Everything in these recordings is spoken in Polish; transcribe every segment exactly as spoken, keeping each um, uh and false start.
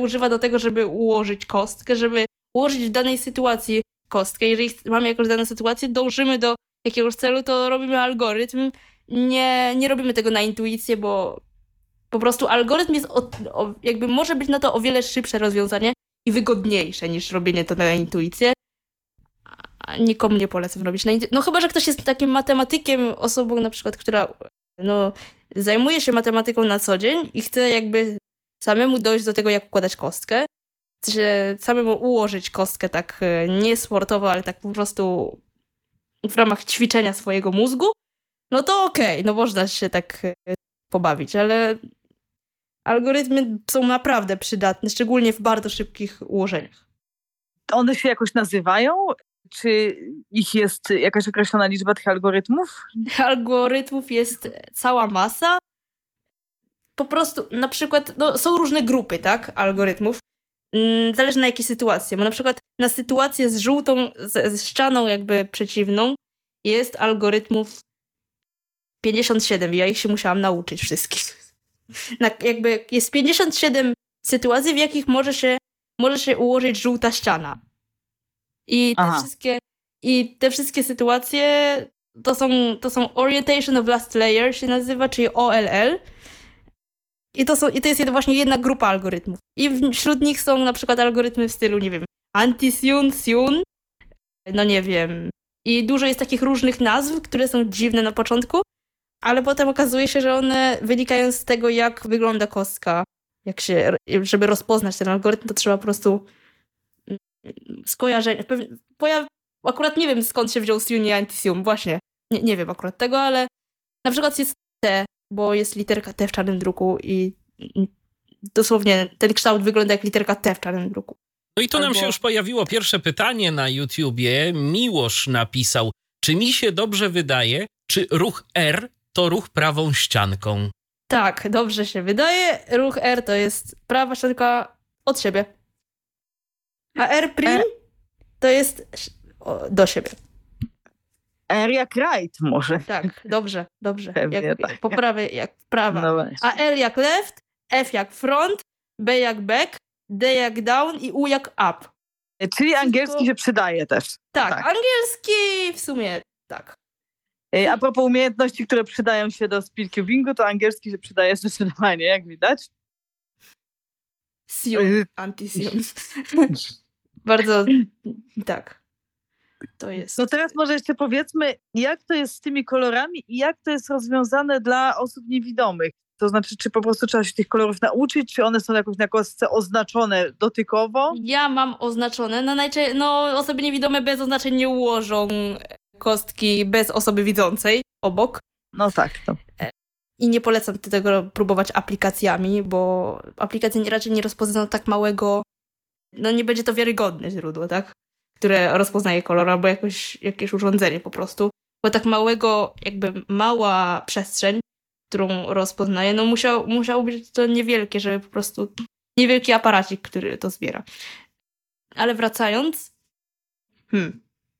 używa do tego, żeby ułożyć kostkę, żeby ułożyć w danej sytuacji kostkę. Jeżeli mamy jakąś daną sytuację, dążymy do jakiegoś celu, to robimy algorytm. Nie, nie robimy tego na intuicję, bo po prostu algorytm jest o, o, jakby może być na to o wiele szybsze rozwiązanie i wygodniejsze niż robienie to na intuicję. A nikomu nie polecam robić na intuicję. No chyba, że ktoś jest takim matematykiem, osobą na przykład, która no, zajmuje się matematyką na co dzień i chce jakby samemu dojść do tego, jak układać kostkę. Chce samemu ułożyć kostkę tak nie sportowo, ale tak po prostu w ramach ćwiczenia swojego mózgu. No to okej, okay, no można się tak pobawić, ale algorytmy są naprawdę przydatne, szczególnie w bardzo szybkich ułożeniach. One się jakoś nazywają? Czy ich jest jakaś określona liczba tych algorytmów? Algorytmów jest cała masa. Po prostu na przykład no, są różne grupy, tak, algorytmów. Zależy na jakiej sytuacji. Bo na przykład na sytuację z żółtą, z, z ścianą jakby przeciwną jest algorytmów pięćdziesiąt siedem i ja ich się musiałam nauczyć wszystkich. Na, jakby jest pięćdziesiąt siedem sytuacji, w jakich może się, może się ułożyć żółta ściana. I te, wszystkie, I te wszystkie sytuacje to są, to są Orientation of Last Layer się nazywa, czyli O L L. I to, są, I to jest właśnie jedna grupa algorytmów. I wśród nich są na przykład algorytmy w stylu, nie wiem, Anti-Sun, Sun, no nie wiem. I dużo jest takich różnych nazw, które są dziwne na początku, ale potem okazuje się, że one wynikają z tego, jak wygląda kostka. Jak się, żeby rozpoznać ten algorytm, to trzeba po prostu skojarzenie. Pojaw... Akurat nie wiem, skąd się wziął Sun i Anti-Sun, właśnie. Nie, nie wiem akurat tego, ale na przykład jest T, bo jest literka T w czarnym druku i dosłownie ten kształt wygląda jak literka T w czarnym druku. No i tu Albo... nam się już pojawiło pierwsze pytanie na YouTubie. Miłosz napisał, czy mi się dobrze wydaje, czy ruch R to ruch prawą ścianką? Tak, dobrze się wydaje. Ruch R to jest prawa ścianka od siebie. A R prim to jest do siebie. R jak right może. Tak, dobrze, dobrze. Pewnie jak, tak. Po prawej jak prawa. No a L jak left, F jak front, B jak back, D jak down i U jak up. Czyli Wszystko... angielski się przydaje też. Tak, tak, angielski w sumie tak. A propos umiejętności, które przydają się do speedcubingu, to angielski się przydaje zdecydowanie, jak widać. Sun, anti-Sun. Bardzo, tak. To jest. No teraz może jeszcze powiedzmy, jak to jest z tymi kolorami i jak to jest rozwiązane dla osób niewidomych. To znaczy, czy po prostu trzeba się tych kolorów nauczyć, czy one są jakoś na kostce oznaczone dotykowo? Ja mam oznaczone. No, najczę- no osoby niewidome bez oznaczeń nie ułożą kostki bez osoby widzącej obok. No tak. To. I nie polecam tego próbować aplikacjami, bo aplikacje raczej nie rozpoznają tak małego, no nie będzie to wiarygodne źródło, tak? Które rozpoznaje kolor, albo jakoś, jakieś urządzenie po prostu. Bo tak małego, jakby mała przestrzeń, którą rozpoznaje, no musiał, musiało być to niewielkie, żeby po prostu niewielki aparacik, który to zbiera. Ale wracając, hmm.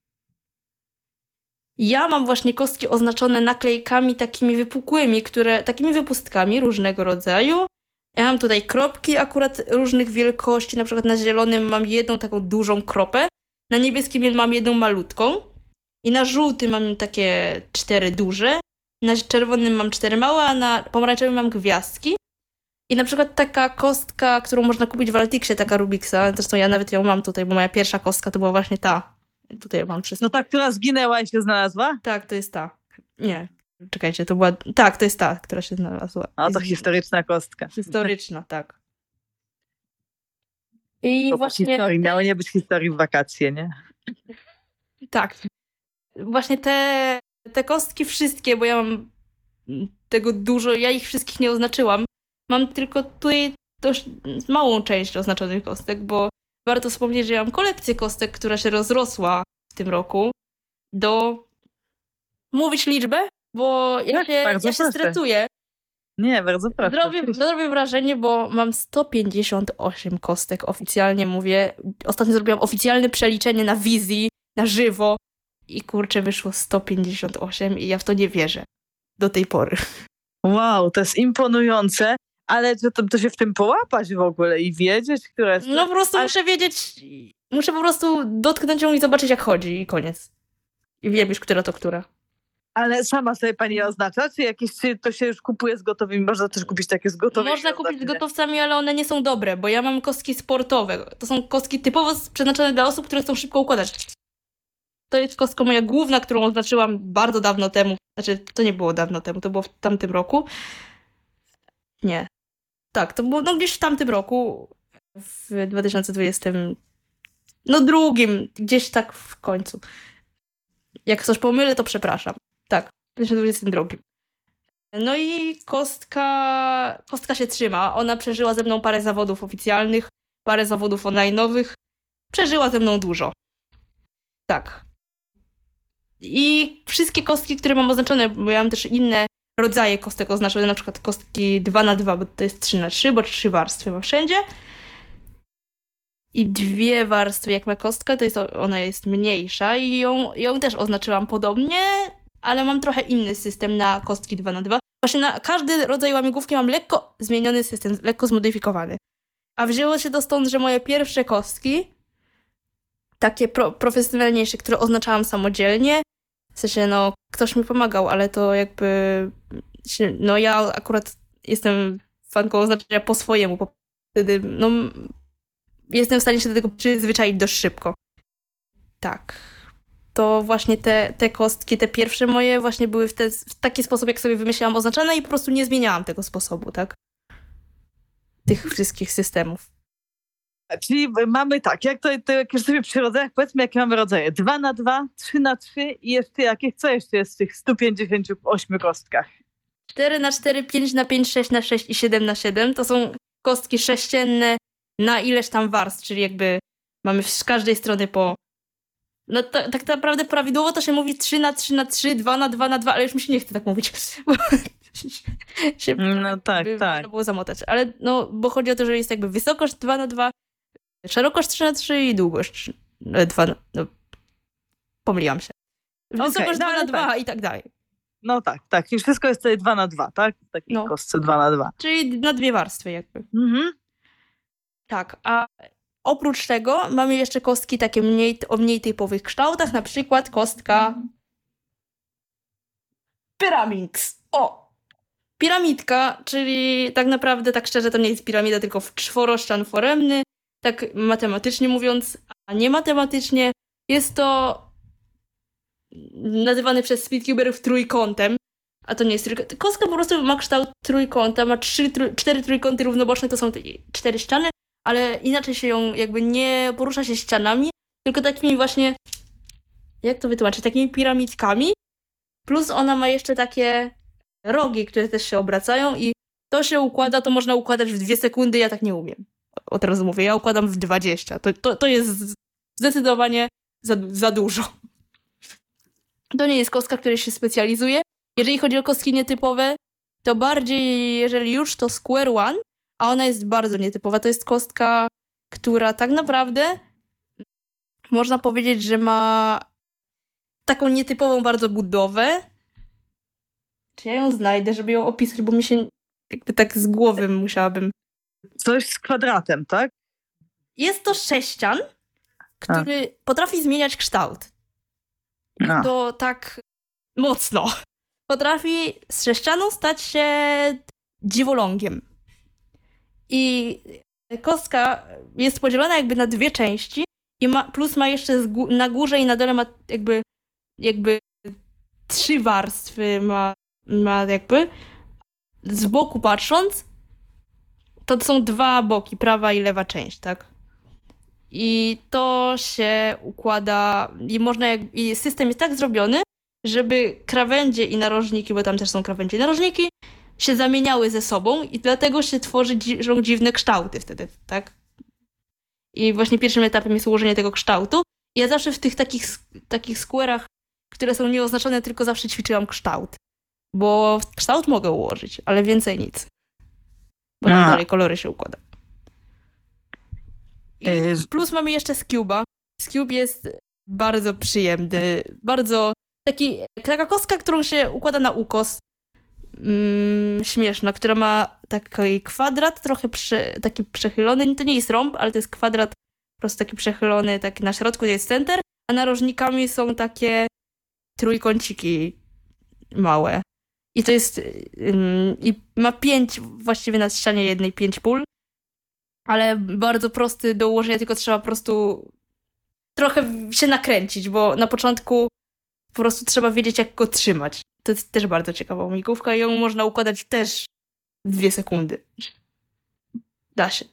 ja mam właśnie kostki oznaczone naklejkami takimi wypukłymi, które, takimi wypustkami różnego rodzaju. Ja mam tutaj kropki akurat różnych wielkości, na przykład na zielonym mam jedną taką dużą kropę, na niebieskim mam jedną malutką i na żółtym mam takie cztery duże, na czerwonym mam cztery małe, a na pomarańczowym mam gwiazdki. I na przykład taka kostka, którą można kupić w Altixie, taka Rubiksa, zresztą ja nawet ją mam tutaj, bo moja pierwsza kostka to była właśnie ta. Tutaj mam wszystko. No ta, która zginęła i się znalazła? Tak, to jest ta. Nie, czekajcie, to była... Tak, to jest ta, która się znalazła. A to historyczna kostka. Historyczna, tak. I to właśnie... Historii. Miało nie być historii w wakacje, nie? Tak. Właśnie te, te kostki wszystkie, bo ja mam tego dużo, ja ich wszystkich nie oznaczyłam. Mam tylko tutaj dość małą część oznaczonych kostek, bo warto wspomnieć, że ja mam kolekcję kostek, która się rozrosła w tym roku do... Mówić liczbę? Bo ja się, ja się stresuję. Nie, bardzo proszę. Zrobię, zrobię wrażenie, bo mam sto pięćdziesiąt osiem kostek oficjalnie, mówię. Ostatnio zrobiłam oficjalne przeliczenie na wizji, na żywo i kurczę, wyszło sto pięćdziesiąt osiem i ja w to nie wierzę do tej pory. Wow, to jest imponujące. Ale to, to, to się w tym połapać w ogóle i wiedzieć, które... Jest... No po prostu ale... muszę wiedzieć, muszę po prostu dotknąć ją i zobaczyć jak chodzi i koniec. I wiem już, która to która. Ale sama sobie pani je oznacza? Czy jakieś, czy to się już kupuje z gotowymi? Można też kupić takie z gotowymi. Można kupić z gotowcami, ale one nie są dobre, bo ja mam kostki sportowe. To są kostki typowo przeznaczone dla osób, które chcą szybko układać. To jest kostka moja główna, którą oznaczyłam bardzo dawno temu. Znaczy, to nie było dawno temu, to było w tamtym roku. Nie. Tak, to było no, gdzieś w tamtym roku, w dwa tysiące dwudziestym, no drugim, gdzieś tak w końcu. Jak coś pomylę, to przepraszam. Tak, w dwa tysiące dwudziestym drugim. No i kostka, kostka się trzyma. Ona przeżyła ze mną parę zawodów oficjalnych, parę zawodów online'owych. Przeżyła ze mną dużo. Tak. I wszystkie kostki, które mam oznaczone, bo ja mam też inne rodzaje kostek oznaczone, na przykład kostki dwa na dwa, bo to jest trzy na trzy, bo trzy warstwy ma wszędzie. I dwie warstwy, jak ma kostka, to jest, ona jest mniejsza i ją, ją też oznaczyłam podobnie, ale mam trochę inny system na kostki dwa na dwa. Właśnie na każdy rodzaj łamigłówki mam lekko zmieniony system, lekko zmodyfikowany. A wzięło się to stąd, że moje pierwsze kostki, takie pro, profesjonalniejsze, które oznaczałam samodzielnie, w sensie, no, ktoś mi pomagał, ale to jakby, no ja akurat jestem fanką oznaczenia po swojemu, bo wtedy, no, jestem w stanie się do tego przyzwyczaić dość szybko. Tak. To właśnie te, te kostki, te pierwsze moje właśnie były w, te, w taki sposób, jak sobie wymyślałam oznaczone i po prostu nie zmieniałam tego sposobu, tak? Tych wszystkich systemów. Czyli mamy tak, jak to, to jak już sobie przy rodzajach, powiedzmy, jakie mamy rodzaje? dwa na dwa, trzy na trzy i jeszcze jakie? Co jeszcze jest w tych stu pięćdziesięciu ośmiu kostkach? cztery na cztery, pięć na pięć, sześć na sześć i siedem na siedem to są kostki sześcienne na ileś tam warstw, czyli jakby mamy z każdej strony po... No to, tak naprawdę prawidłowo to się mówi trzy na trzy na trzy, dwa na dwa na dwa, ale już mi się nie chce tak mówić. się, no tak, by, tak. Można było zamotać. Ale no, bo chodzi o to, że jest jakby wysokość dwa na dwa, szerokość trzy na trzy i długość dwa na... No, pomyliłam się. Wysokość okay, dwa no, na dwa tak. i tak dalej. No tak, tak. I wszystko jest tutaj dwa na dwa, tak? W takiej no. kostce dwa na dwa. Czyli na dwie warstwy jakby. Mhm. Tak, a oprócz tego mamy jeszcze kostki takie mniej, o mniej typowych kształtach, na przykład kostka Pyramid. O! Piramidka, czyli tak naprawdę, tak szczerze, to nie jest piramida, tylko czworościan foremny, tak matematycznie mówiąc, a nie matematycznie. Jest to nazywany przez speedcuberów trójkątem, a to nie jest trójkąt. Kostka po prostu ma kształt trójkąta, ma trzy, trój, cztery trójkąty równoboczne, to są te cztery ściany, ale inaczej się ją jakby nie porusza się ścianami, tylko takimi właśnie, jak to wytłumaczyć, takimi piramidkami, plus ona ma jeszcze takie rogi, które też się obracają i to się układa, to można układać w dwie sekundy, ja tak nie umiem. Od razu mówię, ja układam w dwadzieścia. To, to, to jest zdecydowanie za, za dużo. To nie jest kostka, która się specjalizuje. Jeżeli chodzi o kostki nietypowe, to bardziej, jeżeli już, to Square One, a ona jest bardzo nietypowa. To jest kostka, która tak naprawdę można powiedzieć, że ma taką nietypową bardzo budowę. Czy ja ją znajdę, żeby ją opisać, bo mi się jakby tak z głowy musiałabym... Coś z kwadratem, tak? Jest to sześcian, który a. potrafi zmieniać kształt. A. To tak mocno. Potrafi z sześcianu stać się dziwolągiem. I kostka jest podzielona jakby na dwie części i ma, plus ma jeszcze gó- na górze i na dole ma jakby, jakby trzy warstwy ma, ma jakby z boku patrząc to są dwa boki, prawa i lewa część, tak? I to się układa i można jak, i system jest tak zrobiony, żeby krawędzie i narożniki, bo tam też są krawędzie i narożniki, się zamieniały ze sobą i dlatego się tworzy dzi- dziwne kształty wtedy, tak? I właśnie pierwszym etapem jest ułożenie tego kształtu. I ja zawsze w tych takich, takich square'ach, które są nieoznaczone, tylko zawsze ćwiczyłam kształt. Bo kształt mogę ułożyć, ale więcej nic. Bo tam dalej kolory się układa. I plus mamy jeszcze Scuba. Scube jest bardzo przyjemny, bardzo taki, taka kostka, którą się układa na ukos. mm, śmieszna, która ma taki kwadrat, trochę prze, taki przechylony. To nie jest rąb, ale to jest kwadrat po prostu taki przechylony, taki na środku jest center, a narożnikami są takie trójkąciki małe. I to jest... Ym, i ma pięć, właściwie na ścianie jednej pięć pól, ale bardzo prosty do ułożenia, tylko trzeba po prostu trochę się nakręcić, bo na początku po prostu trzeba wiedzieć, jak go trzymać. To jest też bardzo ciekawa łamigłówka i ją można układać też w dwie sekundy. Da się.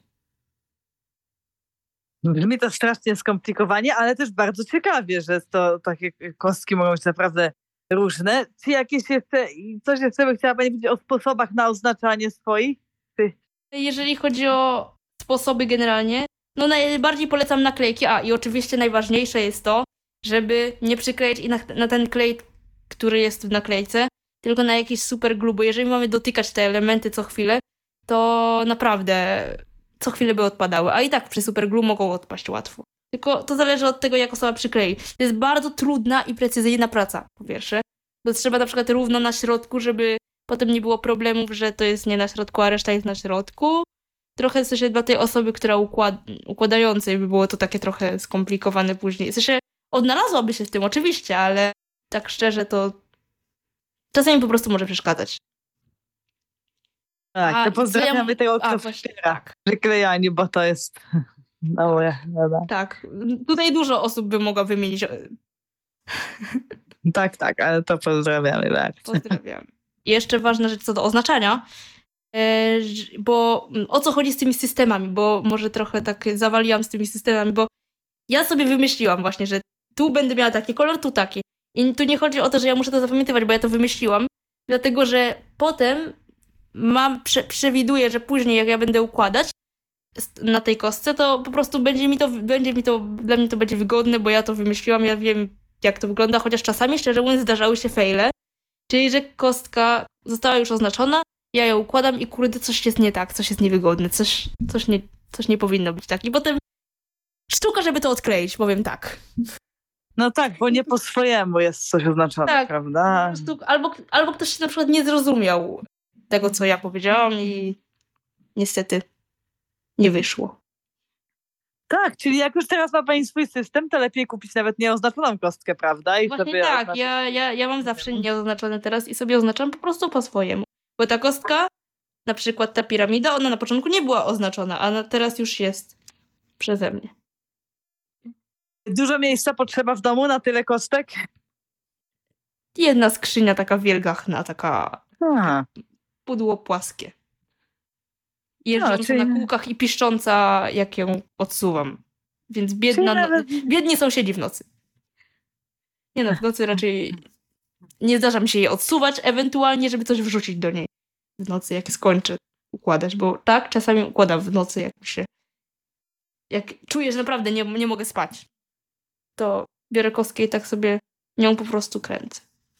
Brzmi to strasznie skomplikowanie, ale też bardzo ciekawie, że to takie kostki mogą być naprawdę różne. Czy jakieś jeszcze, coś jeszcze by chciała Pani powiedzieć o sposobach na oznaczanie swoich? Czy... Jeżeli chodzi o sposoby generalnie, no najbardziej polecam naklejki. A i oczywiście najważniejsze jest to, żeby nie przykleić i na, na ten klej, który jest w naklejce, tylko na jakiś super glue, bo jeżeli mamy dotykać te elementy co chwilę, to naprawdę co chwilę by odpadały, a i tak przy super glue mogą odpaść łatwo. Tylko to zależy od tego, jak osoba przyklei. To jest bardzo trudna i precyzyjna praca, po pierwsze, bo trzeba na przykład równo na środku, żeby potem nie było problemów, że to jest nie na środku, a reszta jest na środku. Trochę w sensie dla tej osoby, która układ, układającej by było to takie trochę skomplikowane później. W sensie odnalazłaby się w tym oczywiście, ale tak szczerze to czasami po prostu może przeszkadzać. Tak, A, to pozdrawiamy ja... tego, A, kto właśnie, wspiera tak. przyklejanie, bo to jest... No, no, no. Tak, tutaj dużo osób by mogła wymienić. Tak, tak, ale to pozdrawiamy bardzo. Pozdrawiam. I jeszcze ważna rzecz co do oznaczania, bo o co chodzi z tymi systemami, bo może trochę tak zawaliłam z tymi systemami, bo ja sobie wymyśliłam właśnie, że tu będę miała taki kolor, tu taki. I tu nie chodzi o to, że ja muszę to zapamiętywać, bo ja to wymyśliłam, dlatego że potem mam, prze, przewiduję, że później jak ja będę układać na tej kostce, to po prostu będzie mi to, będzie mi to, dla mnie to będzie wygodne, bo ja to wymyśliłam, ja wiem jak to wygląda, chociaż czasami szczerze mówiąc zdarzały się fejle, czyli że kostka została już oznaczona, ja ją układam i kurde coś jest nie tak, coś jest niewygodne, coś, coś, nie, coś nie powinno być tak. I potem sztuka, żeby to odkleić, powiem tak. No tak, bo nie po swojemu jest coś oznaczone, tak, prawda? Po prostu, albo, albo ktoś na przykład nie zrozumiał tego, co ja powiedziałam i niestety nie wyszło. Tak, czyli jak już teraz ma Pani swój system, to lepiej kupić nawet nieoznaczoną kostkę, prawda? I Właśnie sobie tak, oznaczyć... ja, ja, ja mam zawsze nieoznaczone teraz i sobie oznaczam po prostu po swojemu. Bo ta kostka, na przykład ta piramida, ona na początku nie była oznaczona, a teraz już jest przeze mnie. Dużo miejsca potrzeba w domu na tyle kostek? Jedna skrzynia taka wielgachna, taka A. pudło płaskie. Jeżdżąca No, czyli... na kółkach i piszcząca, jak ją odsuwam. Więc biedna, nawet... no, biedni sąsiedzi w nocy. Nie no, w nocy raczej nie zdarza mi się jej odsuwać, ewentualnie, żeby coś wrzucić do niej w nocy, jak skończę układać, bo tak, czasami układam w nocy, jak się jak czuję, że naprawdę nie, nie mogę spać, to biorę kostkę i tak sobie nią po prostu kręcę.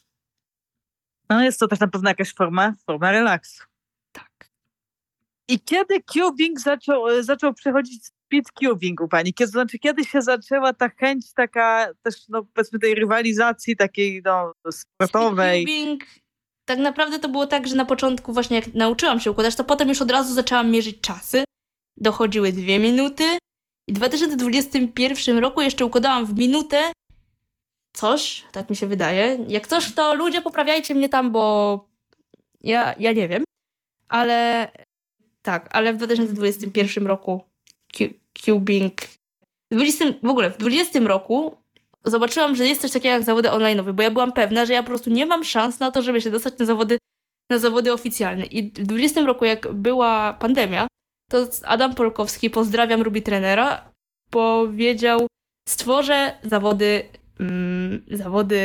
No jest to też na pewno jakaś forma, forma relaksu. Tak. I kiedy cubing zaczął, zaczął przechodzić speed cubing u Pani? Kiedy, to znaczy, kiedy się zaczęła ta chęć taka też, no powiedzmy tej rywalizacji takiej no, sportowej? Cubing, tak naprawdę to było tak, że na początku właśnie jak nauczyłam się układać, to potem już od razu zaczęłam mierzyć czasy. Dochodziły dwie minuty i w dwa tysiące dwudziestym pierwszym roku jeszcze układałam w minutę coś, tak mi się wydaje. Jak coś, to ludzie poprawiajcie mnie tam, bo ja, ja nie wiem. Ale tak, ale w dwa tysiące dwudziestym pierwszym roku cubing... W, dwudziestym, w ogóle w dwudziestym roku zobaczyłam, że jest coś takiego jak zawody online'owe, bo ja byłam pewna, że ja po prostu nie mam szans na to, żeby się dostać na zawody, na zawody oficjalne. I w dwudziestym roku, jak była pandemia, to Adam Polkowski, pozdrawiam Ruby Trenera, powiedział, stworzę zawody mm, zawody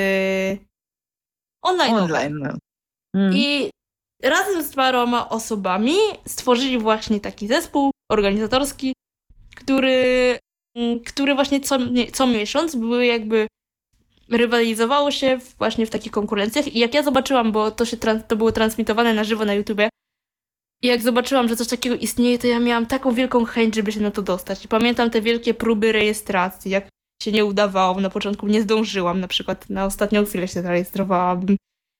online'owe. Online. No. Mm. I razem z paroma osobami stworzyli właśnie taki zespół organizatorski, który, który właśnie co, co miesiąc były jakby rywalizowało się właśnie w takich konkurencjach i jak ja zobaczyłam, bo to się trans- to było transmitowane na żywo na YouTubie i jak zobaczyłam, że coś takiego istnieje, to ja miałam taką wielką chęć, żeby się na to dostać. I pamiętam te wielkie próby rejestracji, jak się nie udawało, na początku nie zdążyłam, na przykład na ostatnią chwilę się zarejestrowałam.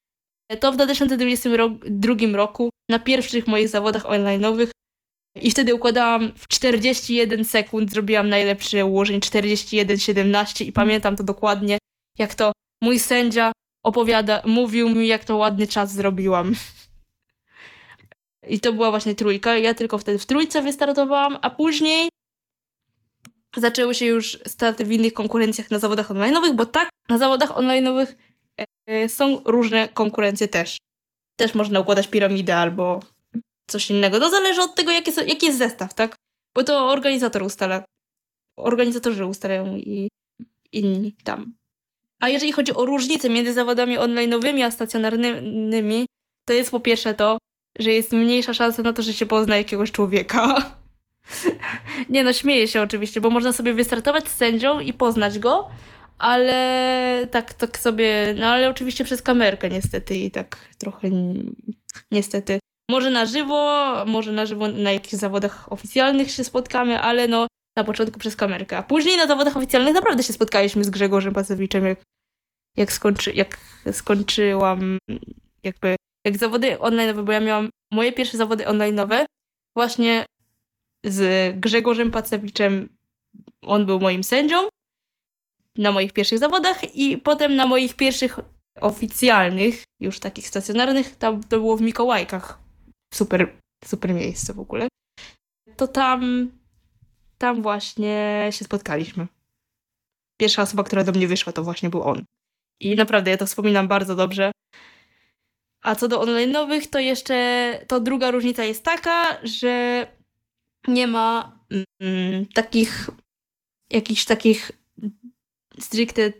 to w dwa tysiące dwudziestym drugim roku na pierwszych moich zawodach online'owych i wtedy układałam w czterdzieści jeden sekund, zrobiłam najlepsze ułożeń czterdzieści jeden siedemnaście i pamiętam to dokładnie, jak to mój sędzia opowiada, mówił mi, jak to ładny czas zrobiłam. I to była właśnie trójka. Ja tylko wtedy w trójce wystartowałam, a później zaczęły się już starty w innych konkurencjach na zawodach online'owych, bo tak, na zawodach online'owych e, są różne konkurencje też. Też można układać piramidę albo coś innego. To zależy od tego, jaki jest, jaki jest zestaw, tak? Bo to organizator ustala. Organizatorzy ustalają i inni tam. A jeżeli chodzi o różnice między zawodami online'owymi a stacjonarnymi, to jest po pierwsze to, że jest mniejsza szansa na to, że się pozna jakiegoś człowieka. Nie no, śmieję się oczywiście, bo można sobie wystartować z sędzią i poznać go, ale tak, tak sobie, no ale oczywiście przez kamerkę niestety i tak trochę niestety. Może na żywo, może na żywo na jakichś zawodach oficjalnych się spotkamy, ale no na początku przez kamerkę. A później na zawodach oficjalnych naprawdę się spotkaliśmy z Grzegorzem Pacewiczem, jak, jak, skończy, jak skończyłam jakby jak zawody online'owe, bo ja miałam moje pierwsze zawody online'owe właśnie z Grzegorzem Pacewiczem. On był moim sędzią na moich pierwszych zawodach i potem na moich pierwszych oficjalnych, już takich stacjonarnych, tam to było w Mikołajkach. Super, super miejsce w ogóle. To tam, tam właśnie się spotkaliśmy. Pierwsza osoba, która do mnie wyszła, to właśnie był on. I naprawdę ja to wspominam bardzo dobrze. A co do online'owych, to jeszcze to druga różnica jest taka, że nie ma mm, takich jakichś takich stricte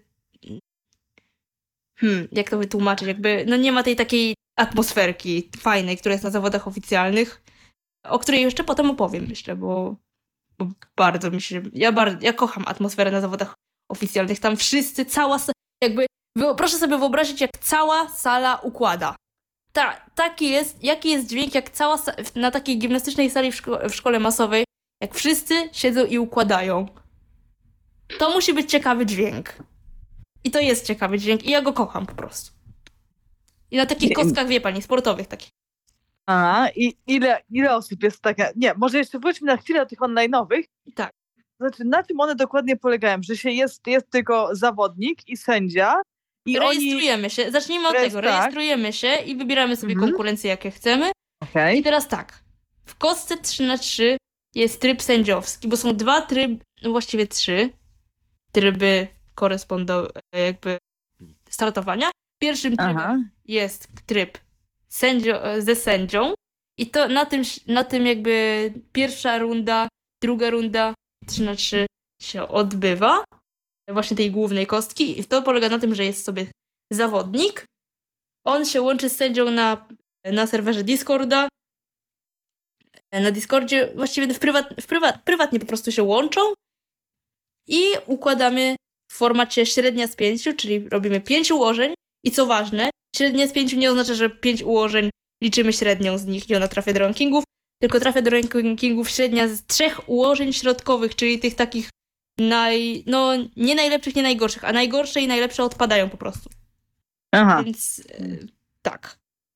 hmm, jak to wytłumaczyć, jakby no nie ma tej takiej atmosferki fajnej, która jest na zawodach oficjalnych, o której jeszcze potem opowiem, myślę, bo, bo bardzo mi się, ja bardzo, ja kocham atmosferę na zawodach oficjalnych, tam wszyscy, cała, jakby, proszę sobie wyobrazić, jak cała sala układa. Ta, taki jest, jaki jest dźwięk, jak cała na takiej gimnastycznej sali w, szko- w szkole masowej, jak wszyscy siedzą i układają. To musi być ciekawy dźwięk. I to jest ciekawy dźwięk i ja go kocham po prostu. I na takich kostkach, wie pani, sportowych takich. A, i ile, ile osób jest taka... Nie, może jeszcze wróćmy na chwilę do tych online'owych. Tak. Znaczy, na czym one dokładnie polegają? Że się jest, jest tylko zawodnik i sędzia i rejestrujemy oni... się. Zacznijmy od Rejestr- tego. Rejestrujemy się i wybieramy sobie Mhm. konkurencje, jakie chcemy. Okay. I teraz tak. W kostce trzy na trzy jest tryb sędziowski, bo są dwa tryby, no właściwie trzy tryby korespondo... jakby startowania. W pierwszym trybie Aha. jest tryb sędzio... ze sędzią i to na tym, na tym jakby pierwsza runda, druga runda trzy na trzy się odbywa. Właśnie tej głównej kostki. I to polega na tym, że jest sobie zawodnik. On się łączy z sędzią na, na serwerze Discorda. Na Discordzie właściwie w, prywat, w prywat, prywatnie po prostu się łączą i układamy w formacie średnia z pięciu, czyli robimy pięć ułożeń i co ważne, średnia z pięciu nie oznacza, że pięć ułożeń liczymy średnią z nich i ona trafia do rankingów, tylko trafia do rankingów średnia z trzech ułożeń środkowych, czyli tych takich naj, no nie najlepszych, nie najgorszych, a najgorsze i najlepsze odpadają po prostu. Aha. Więc y, tak.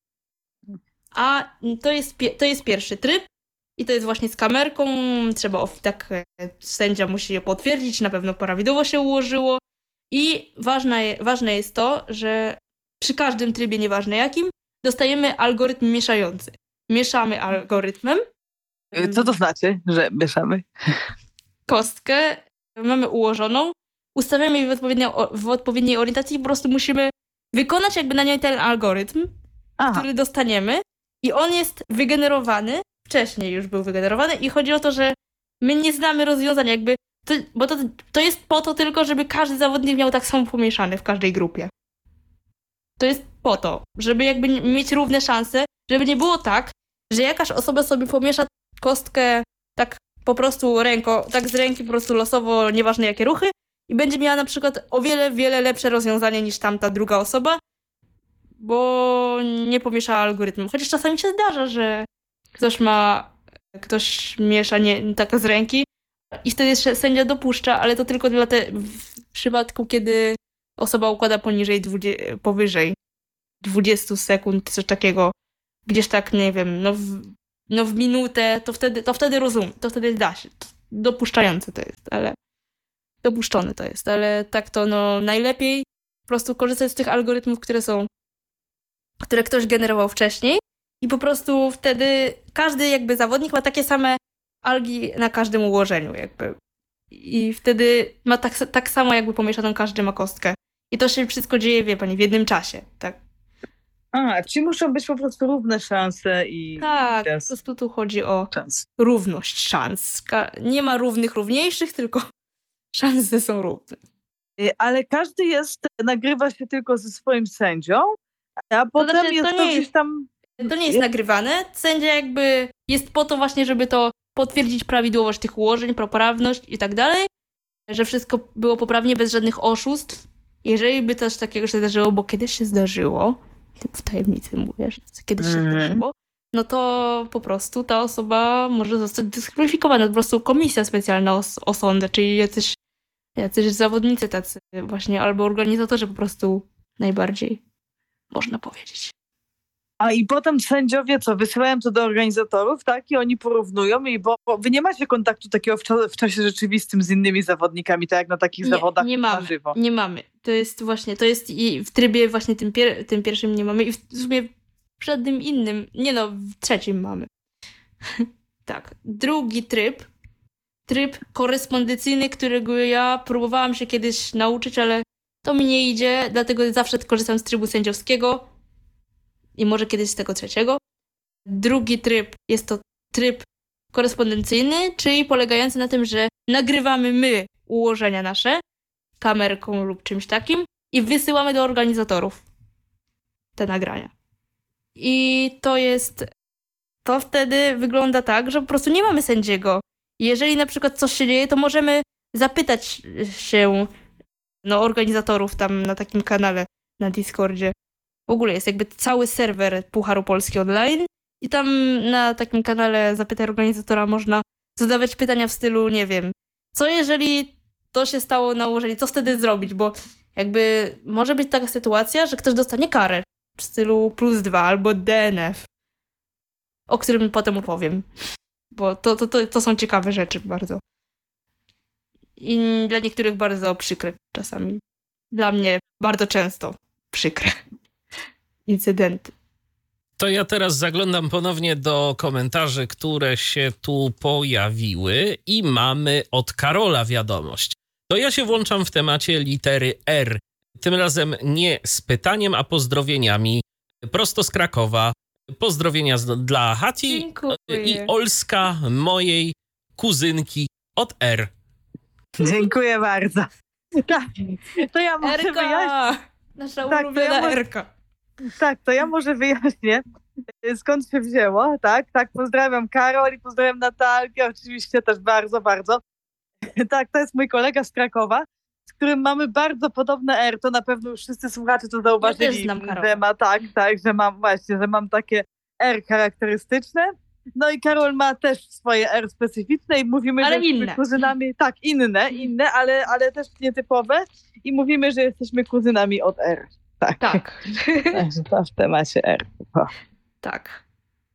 A to jest, to jest pierwszy tryb i to jest właśnie z kamerką. Trzeba tak, sędzia musi je potwierdzić, na pewno prawidłowo się ułożyło. I ważne, ważne jest to, że przy każdym trybie, nieważne jakim, dostajemy algorytm mieszający. Mieszamy algorytmem. Co to znaczy, że mieszamy? Kostkę mamy ułożoną, ustawiamy jej w, w odpowiedniej orientacji i po prostu musimy wykonać jakby na niej ten algorytm, Aha. który dostaniemy i on jest wygenerowany, wcześniej już był wygenerowany i chodzi o to, że my nie znamy rozwiązania jakby, to, bo to, to jest po to tylko, żeby każdy zawodnik miał tak samo pomieszany w każdej grupie. To jest po to, żeby jakby mieć równe szanse, żeby nie było tak, że jakaś osoba sobie pomiesza kostkę tak po prostu ręką, tak z ręki po prostu losowo, nieważne jakie ruchy i będzie miała na przykład o wiele, wiele lepsze rozwiązanie niż tamta druga osoba, bo nie pomieszała algorytmem. Chociaż czasami się zdarza, że ktoś ma, ktoś miesza nie, tak z ręki i wtedy sędzia dopuszcza, ale to tylko dla te, w przypadku, kiedy osoba układa poniżej, dwudzie, powyżej dwadzieścia sekund, coś takiego, gdzieś tak, nie wiem, no w, no w minutę, to wtedy, to wtedy rozumiem, to wtedy da się. Dopuszczające to jest, ale dopuszczone to jest, ale tak to no najlepiej po prostu korzystać z tych algorytmów, które są, które ktoś generował wcześniej i po prostu wtedy każdy jakby zawodnik ma takie same algi na każdym ułożeniu jakby. I wtedy ma tak, tak samo jakby pomieszaną każdy ma kostkę. I to się wszystko dzieje, wie pani, w jednym czasie, tak? A, czyli muszą być po prostu równe szanse i... Tak, Yes. po prostu tu chodzi o Szans. równość szans. Ka- nie ma równych, równiejszych, tylko szanse są równe. Y, Ale każdy jest, nagrywa się tylko ze swoim sędzią, a potem znaczy, to jest nie to jest- gdzieś tam... To nie jest nagrywane. Sędzia jakby jest po to właśnie, żeby to potwierdzić prawidłowość tych ułożeń, poprawność i tak dalej, że wszystko było poprawnie, bez żadnych oszustw. Jeżeli by coś takiego się zdarzyło, bo kiedyś się zdarzyło, w tajemnicy mówię, że kiedyś się Mhm. zdarzyło, no to po prostu ta osoba może zostać dyskwalifikowana. Po prostu komisja specjalna o, o sądę, czyli jacyś, jacyś zawodnicy tacy właśnie, albo organizatorzy po prostu najbardziej, można powiedzieć. A i potem sędziowie co, wysyłają to do organizatorów, tak? I oni porównują, i bo, bo wy nie macie kontaktu takiego w, cza- w czasie rzeczywistym z innymi zawodnikami, tak jak na takich Nie, zawodach nie na mamy, żywo. nie mamy. To jest właśnie, to jest i w trybie właśnie tym, pier- tym pierwszym nie mamy i w sumie w żadnym innym, nie no, w trzecim mamy. Tak. Drugi tryb, tryb korespondencyjny, którego ja próbowałam się kiedyś nauczyć, ale to mi nie idzie, dlatego zawsze korzystam z trybu sędziowskiego i może kiedyś z tego trzeciego. Drugi tryb jest to tryb korespondencyjny, czyli polegający na tym, że nagrywamy my ułożenia nasze kamerką lub czymś takim i wysyłamy do organizatorów te nagrania. I to jest... To wtedy wygląda tak, że po prostu nie mamy sędziego. Jeżeli na przykład coś się dzieje, to możemy zapytać się no, organizatorów tam na takim kanale na Discordzie. W ogóle jest jakby cały serwer Pucharu Polski online i tam na takim kanale Zapytaj Organizatora można zadawać pytania w stylu, nie wiem, co jeżeli to się stało na ułożeniu, co wtedy zrobić, bo jakby może być taka sytuacja, że ktoś dostanie karę w stylu plus dwa albo D N F, o którym potem opowiem, bo to, to, to, to są ciekawe rzeczy bardzo. I dla niektórych bardzo przykre czasami. Dla mnie bardzo często przykre incydenty. To ja teraz zaglądam ponownie do komentarzy, które się tu pojawiły i mamy od Karola wiadomość. To ja się włączam w temacie litery R. Tym razem nie z pytaniem, a pozdrowieniami. Prosto z Krakowa. Pozdrowienia z, dla Hati Dziękuję. i Olska, mojej kuzynki od R. Dziękuję bardzo. Tak, to ja może wyjaśnię. Erka! Nasza Tak, to ulubiona ja może- Erka. Tak, to ja może wyjaśnię, skąd się wzięło, tak? Tak, pozdrawiam Karol i pozdrawiam Natalkę, oczywiście też bardzo, bardzo. Tak, to jest mój kolega z Krakowa, z którym mamy bardzo podobne R, to na pewno już wszyscy słuchacze to zauważyli, Ja też znam Karola. że ma tak, tak, że mam właśnie, że mam takie R charakterystyczne. No i Karol ma też swoje R specyficzne i mówimy, Ale że jesteśmy inne. kuzynami, tak, inne, inne, ale, ale też nietypowe i mówimy, że jesteśmy kuzynami od R. Tak, Tak. Także to w temacie R. O. Tak.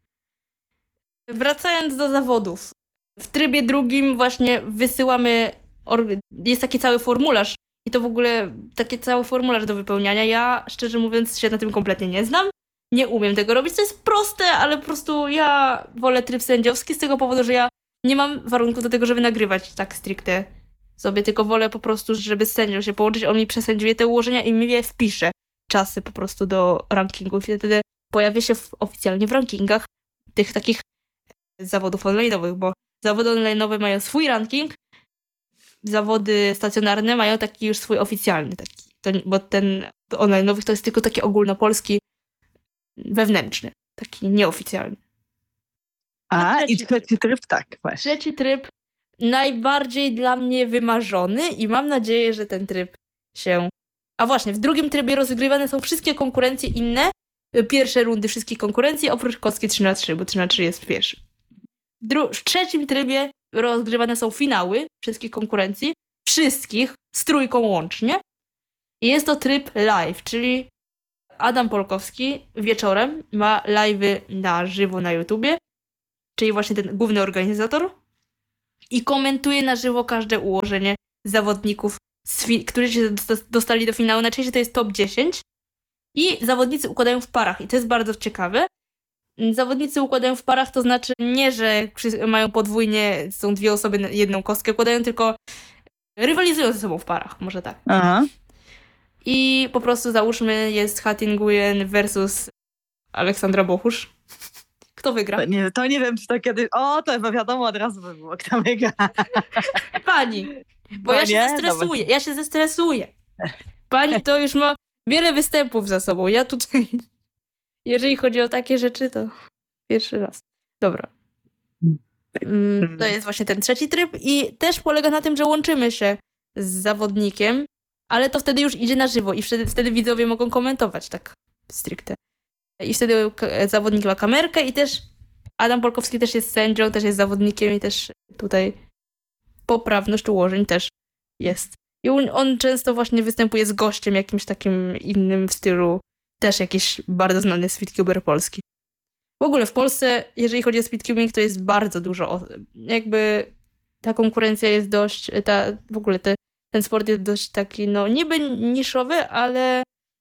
Wracając do zawodów. W trybie drugim właśnie wysyłamy, or- jest taki cały formularz i to w ogóle taki cały formularz do wypełniania. Ja szczerze mówiąc się na tym kompletnie nie znam. Nie umiem tego robić. To jest proste, ale po prostu ja wolę tryb sędziowski z tego powodu, że ja nie mam warunków do tego, żeby nagrywać tak stricte sobie, tylko wolę po prostu, żeby z sędzią się połączyć. On mi przesędziuje te ułożenia i mi je wpisze czasy po prostu do rankingów i wtedy pojawia się w, oficjalnie w rankingach tych takich zawodów online'owych, bo zawody online'owe mają swój ranking, zawody stacjonarne mają taki już swój oficjalny, taki, to, bo ten online'owych to jest tylko taki ogólnopolski, wewnętrzny, taki nieoficjalny. A, trzeci i trzeci tryb, tak, właśnie. Trzeci tryb najbardziej dla mnie wymarzony i mam nadzieję, że ten tryb się... A właśnie, w drugim trybie rozgrywane są wszystkie konkurencje inne, pierwsze rundy wszystkich konkurencji, oprócz kostki trzy na trzy, bo trzy na trzy jest pierwszy. W, dru- w trzecim trybie rozgrywane są finały wszystkich konkurencji, wszystkich, z trójką łącznie. I jest to tryb live, czyli Adam Polkowski wieczorem ma live'y na żywo na YouTubie, czyli właśnie ten główny organizator, i komentuje na żywo każde ułożenie zawodników, którzy się dostali do finału. Najczęściej to jest top dziesięć i zawodnicy układają w parach i to jest bardzo ciekawe. Zawodnicy układają w parach, to znaczy nie, że mają podwójnie, są dwie osoby na jedną kostkę, układają, tylko rywalizują ze sobą w parach, może tak. Aha. I po prostu załóżmy jest Hattie Nguyen versus Aleksandra Bochusz. Kto wygra? To nie, to nie wiem, czy to kiedyś... O, to chyba wiadomo od razu by było, kto wygra. Pani, bo No ja się nie? zestresuję, ja się zestresuję. Pani to już ma wiele występów za sobą. Ja tutaj, jeżeli chodzi o takie rzeczy, to pierwszy raz. Dobra. Mm, To jest właśnie ten trzeci tryb i też polega na tym, że łączymy się z zawodnikiem, ale to wtedy już idzie na żywo i wtedy, wtedy widzowie mogą komentować tak stricte. I wtedy k- zawodnik ma kamerkę i też Adam Polkowski też jest sędzią, też jest zawodnikiem i też tutaj poprawność ułożeń też jest. I on, on często właśnie występuje z gościem jakimś takim innym w stylu, też jakiś bardzo znany speedcuber polski. W ogóle w Polsce, jeżeli chodzi o speedcubing, to jest bardzo dużo, o- jakby ta konkurencja jest dość, ta, w ogóle te, ten sport jest dość taki, no niby niszowy, ale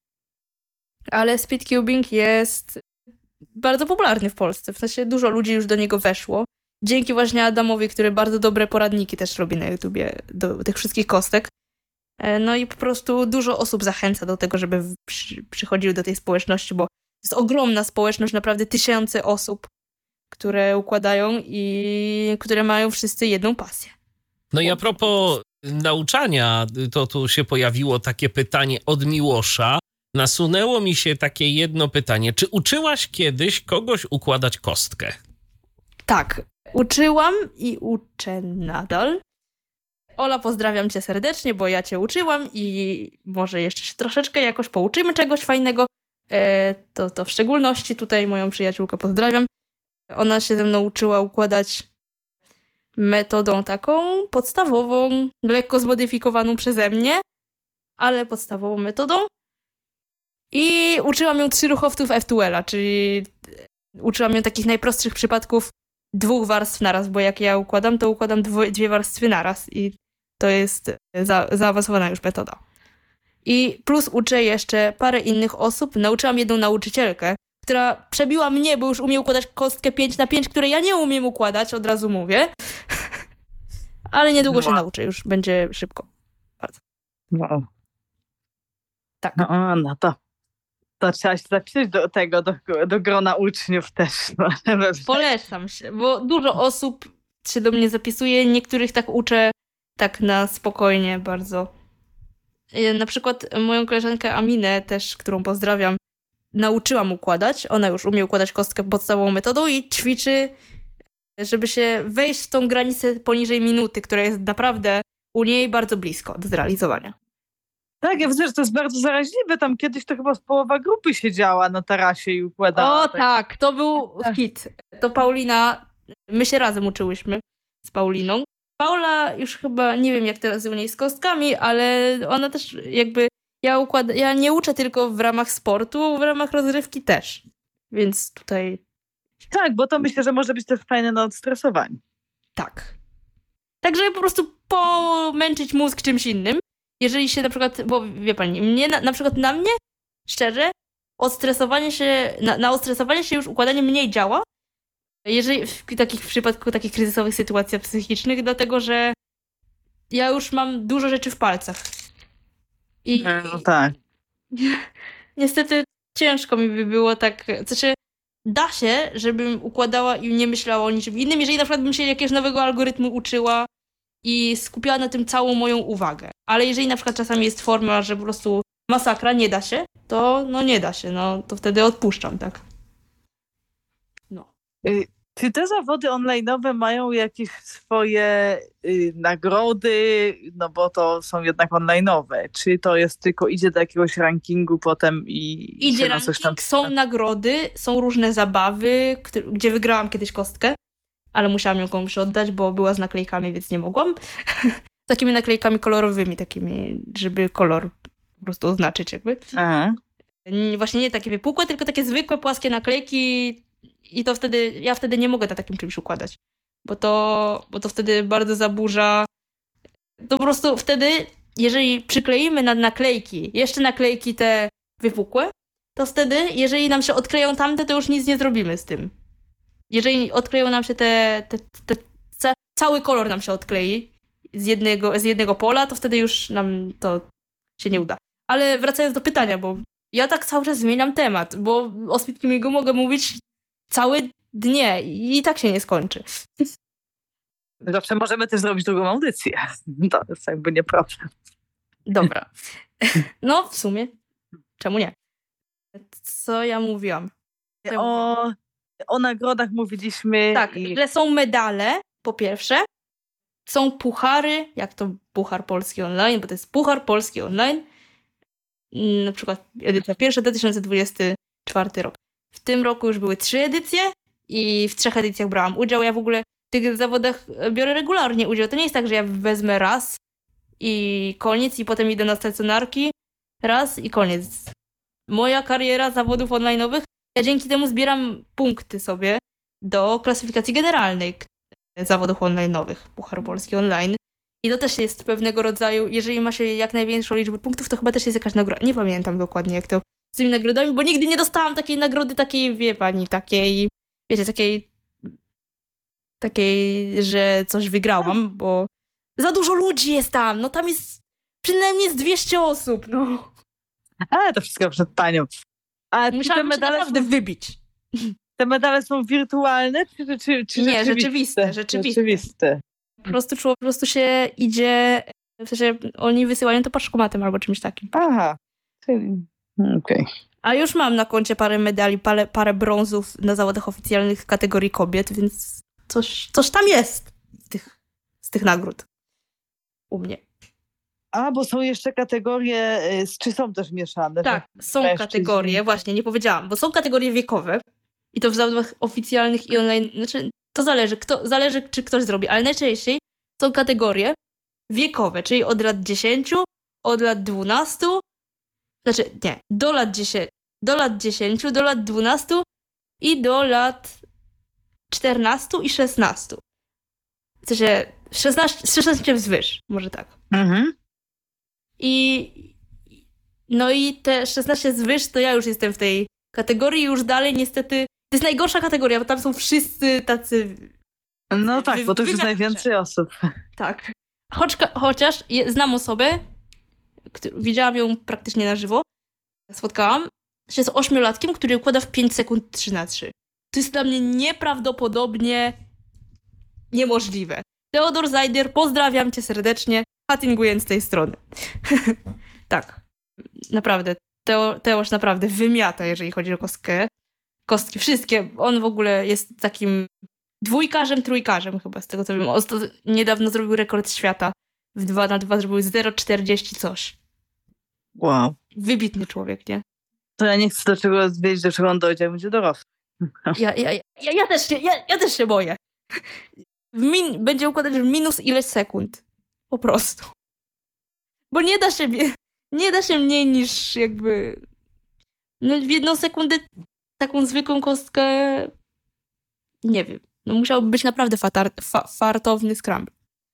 ale speedcubing jest bardzo popularny w Polsce. W sensie dużo ludzi już do niego weszło. Dzięki właśnie Adamowi, który bardzo dobre poradniki też robi na YouTubie do tych wszystkich kostek. E, No i po prostu dużo osób zachęca do tego, żeby w- przy, przychodziły do tej społeczności, bo jest ogromna społeczność, naprawdę tysiące osób, które układają i które mają wszyscy jedną pasję. No i a propos nauczania, to tu się pojawiło takie pytanie od Miłosza. Nasunęło mi się takie jedno pytanie. Czy uczyłaś kiedyś kogoś układać kostkę? Tak, uczyłam i uczę nadal. Ola, pozdrawiam cię serdecznie, bo ja cię uczyłam i może jeszcze się troszeczkę jakoś pouczymy czegoś fajnego. E, to, to w szczególności tutaj moją przyjaciółkę pozdrawiam. Ona się ze mną uczyła układać metodą taką podstawową, lekko zmodyfikowaną przeze mnie, ale podstawową metodą. I uczyłam ją trzyruchowców F dwa L-a, czyli uczyłam ją takich najprostszych przypadków dwóch warstw naraz, bo jak ja układam, to układam dwo- dwie warstwy naraz i to jest za- zaawansowana już metoda. I plus uczę jeszcze parę innych osób. Nauczyłam jedną nauczycielkę, która przebiła mnie, bo już umie układać kostkę pięć na pięć, której ja nie umiem układać, od razu mówię. Ale niedługo się Wow. nauczę, już będzie szybko. Wow. Tak. No, no to, to trzeba się zapisać do tego, do, do grona uczniów też. No. Polecam się, bo dużo osób się do mnie zapisuje, niektórych tak uczę tak na spokojnie bardzo. E, Na przykład moją koleżankę Aminę też, którą pozdrawiam, nauczyłam układać. Ona już umie układać kostkę podstawową metodą i ćwiczy, żeby się wejść w tą granicę poniżej minuty, która jest naprawdę u niej bardzo blisko do zrealizowania. Tak, ja widzę, że to jest bardzo zaraźliwe. Tam kiedyś to chyba połowa grupy siedziała na tarasie i układała. O tak, to był hit. To Paulina, my się razem uczyłyśmy z Pauliną. Paula już chyba, nie wiem jak teraz u niej z kostkami, ale ona też jakby, ja, układa, ja nie uczę tylko w ramach sportu, w ramach rozrywki też. Więc tutaj Tak, bo to myślę, że może być też fajne na odstresowanie. tak. Tak, żeby po prostu pomęczyć mózg czymś innym. Jeżeli się na przykład, bo wie pani, mnie na, na przykład na mnie, szczerze, odstresowanie się, na, na odstresowanie się już układanie mniej działa, jeżeli w takich w przypadku takich kryzysowych sytuacjach psychicznych, dlatego że ja już mam dużo rzeczy w palcach. I No tak. niestety ciężko mi by było tak, znaczy da się, żebym układała i nie myślała o niczym innym, jeżeli na przykład bym się jakiegoś nowego algorytmu uczyła i skupiała na tym całą moją uwagę. Ale jeżeli na przykład czasami jest forma, że po prostu masakra, nie da się, to no nie da się, no to wtedy odpuszczam, tak. No. Y, Czy te zawody online'owe mają jakieś swoje y, nagrody, no bo to są jednak online'owe? Czy to jest tylko idzie do jakiegoś rankingu potem i Idzie się na coś tam... ranking, są nagrody, są różne zabawy, które, gdzie wygrałam kiedyś kostkę, ale musiałam ją komuś oddać, bo była z naklejkami, więc nie mogłam. Takimi naklejkami kolorowymi, takimi, żeby kolor po prostu oznaczyć jakby. Aha. Nie- Właśnie nie takie wypukłe, tylko takie zwykłe, płaskie naklejki i to wtedy, ja wtedy nie mogę na takim czymś układać, bo to, bo to wtedy bardzo zaburza. To po prostu wtedy, jeżeli przykleimy na naklejki, jeszcze naklejki te wypukłe, to wtedy, jeżeli nam się odkleją tamte, to już nic nie zrobimy z tym. Jeżeli odkleją nam się te, te, te ca, cały kolor nam się odklei z jednego, z jednego pola, to wtedy już nam to się nie uda. Ale wracając do pytania, bo ja tak cały czas zmieniam temat, bo o Speedgamingu mogę mówić całe dnie i tak się nie skończy. Zawsze możemy też zrobić drugą audycję. To jest jakby nie problem. Dobra. No, w sumie. Czemu nie? Co ja mówiłam? Co ja mówiłam? O, o nagrodach mówiliśmy. Tak, i... że są medale, po pierwsze. Są puchary, jak to Puchar Polski Online, bo to jest Puchar Polski Online. Mm, Na przykład edycja pierwsza, dwa tysiące dwudziesty czwarty rok. W tym roku już były trzy edycje i w trzech edycjach brałam udział. Ja w ogóle w tych zawodach biorę regularnie udział. To nie jest tak, że ja wezmę raz i koniec i potem idę na stacjonarki. Raz i koniec. Moja kariera zawodów online'owych, ja dzięki temu zbieram punkty sobie do klasyfikacji generalnej k- zawodów online'owych, Puchar Polski Online. I to też jest pewnego rodzaju, jeżeli ma się jak największą liczbę punktów, to chyba też jest jakaś nagroda. Nie pamiętam dokładnie, jak to z tymi nagrodami, bo nigdy nie dostałam takiej nagrody, takiej, wie pani, takiej, wiecie, takiej, takiej, że coś wygrałam, bo za dużo ludzi jest tam, no tam jest przynajmniej z dwieście osób, no. Ale to wszystko przed panią. A czy te Musiałam się medale, naprawdę są, wybić. te medale są wirtualne, czy, czy, czy Nie, rzeczywiste? rzeczywiste, rzeczywiste. rzeczywiste. Po prostu człowiek po prostu się idzie, w sensie oni wysyłają to paczkomatem albo czymś takim. Aha, czyli okej. A już mam na koncie parę medali, parę, parę brązów na zawodach oficjalnych w kategorii kobiet, więc coś, coś tam jest z tych, z tych nagród u mnie. A, bo są jeszcze kategorie, y, czy są też mieszane? Tak, że są mężczyźni- kategorie, właśnie, nie powiedziałam, bo są kategorie wiekowe i to w zawodach oficjalnych i online, znaczy to zależy, kto, zależy czy ktoś zrobi, ale najczęściej są kategorie wiekowe, czyli od lat dziesięciu, od lat dwunastu, znaczy nie, do lat dziesięciu, do lat dziesięciu, do lat dwunastu i do lat czternastu i szesnastu. W sensie szesnaście, szesnaście wzwyż, może tak. Mhm. I no i te szesnaście zwyż, to ja już jestem w tej kategorii, już dalej niestety, to jest najgorsza kategoria, bo tam są wszyscy tacy, No tak, Wy- bo to już jest wymiarze. najwięcej osób. tak. Choć, chociaż je, znam osobę, którą, widziałam ją praktycznie na żywo, spotkałam się z ośmiolatkiem, który układa w pięć sekund trzy na trzy. To jest dla mnie nieprawdopodobnie niemożliwe. Teodor Zajder, pozdrawiam cię serdecznie, hattinguję z tej strony. Tak, naprawdę. Teo, Teoś naprawdę wymiata, jeżeli chodzi o kostkę. Kostki, wszystkie. On w ogóle jest takim dwójkarzem, trójkarzem chyba, z tego co wiem. Osta- niedawno zrobił rekord świata. W dwa na dwa zrobił zero przecinek czterdzieści coś. Wow. Wybitny człowiek, nie? To ja nie chcę do czego wiedzieć, do czego on dojdzie, jak będzie dorosły. Ja, ja, ja, ja, też, się, ja, ja też się boję. W min, będzie układać w minus ileś sekund. Po prostu. Bo nie da się, mie- nie da się mniej niż jakby no w jedną sekundę taką zwykłą kostkę nie wiem. No musiałby być naprawdę fatar, fa, fartowny scramble.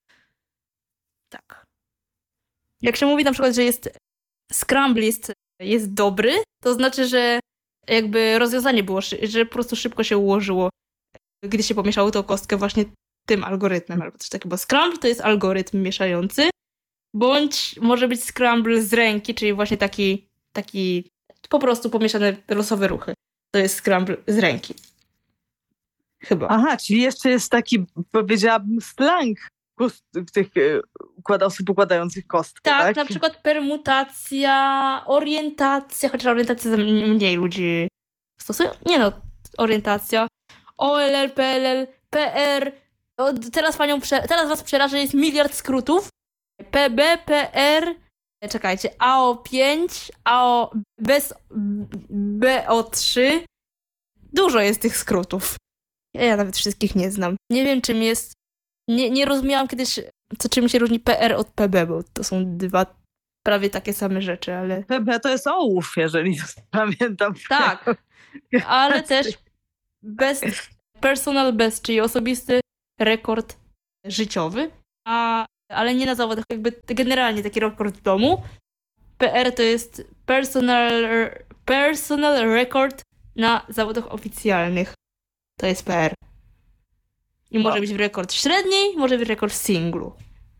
Tak. Jak się mówi na przykład, że jest scramble jest, jest dobry, to znaczy, że jakby rozwiązanie było, szy- że po prostu szybko się ułożyło, gdy się pomieszało tą kostkę właśnie tym algorytmem albo coś takiego. Bo scramble to jest algorytm mieszający, bądź może być scramble z ręki, czyli właśnie taki, taki po prostu pomieszane losowe ruchy. To jest scramble z ręki. Chyba. Aha, czyli jeszcze jest taki, powiedziałabym, slang kost- tych e, układa, osób układających kostkę, Tak, tak? na przykład permutacja, orientacja, chociaż orientacja za m- mniej ludzi stosuje. Nie no, orientacja. O L L, P L L, P R. O, teraz panią, prze- teraz was przeraża, jest miliard skrótów. P B, P R, czekajcie, A O pięć, A O, bez, B O trzy. Dużo jest tych skrótów. Ja, ja nawet wszystkich nie znam. Nie wiem, czym jest. Nie, nie rozumiałam kiedyś, co czym się różni P R od P B, bo to są dwa prawie takie same rzeczy, ale... P B to jest ołów, jeżeli pamiętam. Tak, ale też best, personal best, czyli osobisty rekord życiowy, a, ale nie na zawodach, jakby generalnie taki rekord w domu. P R to jest personal, personal record na zawodach oficjalnych. To jest P R. I może No. być rekord w średniej, może być rekord w singlu.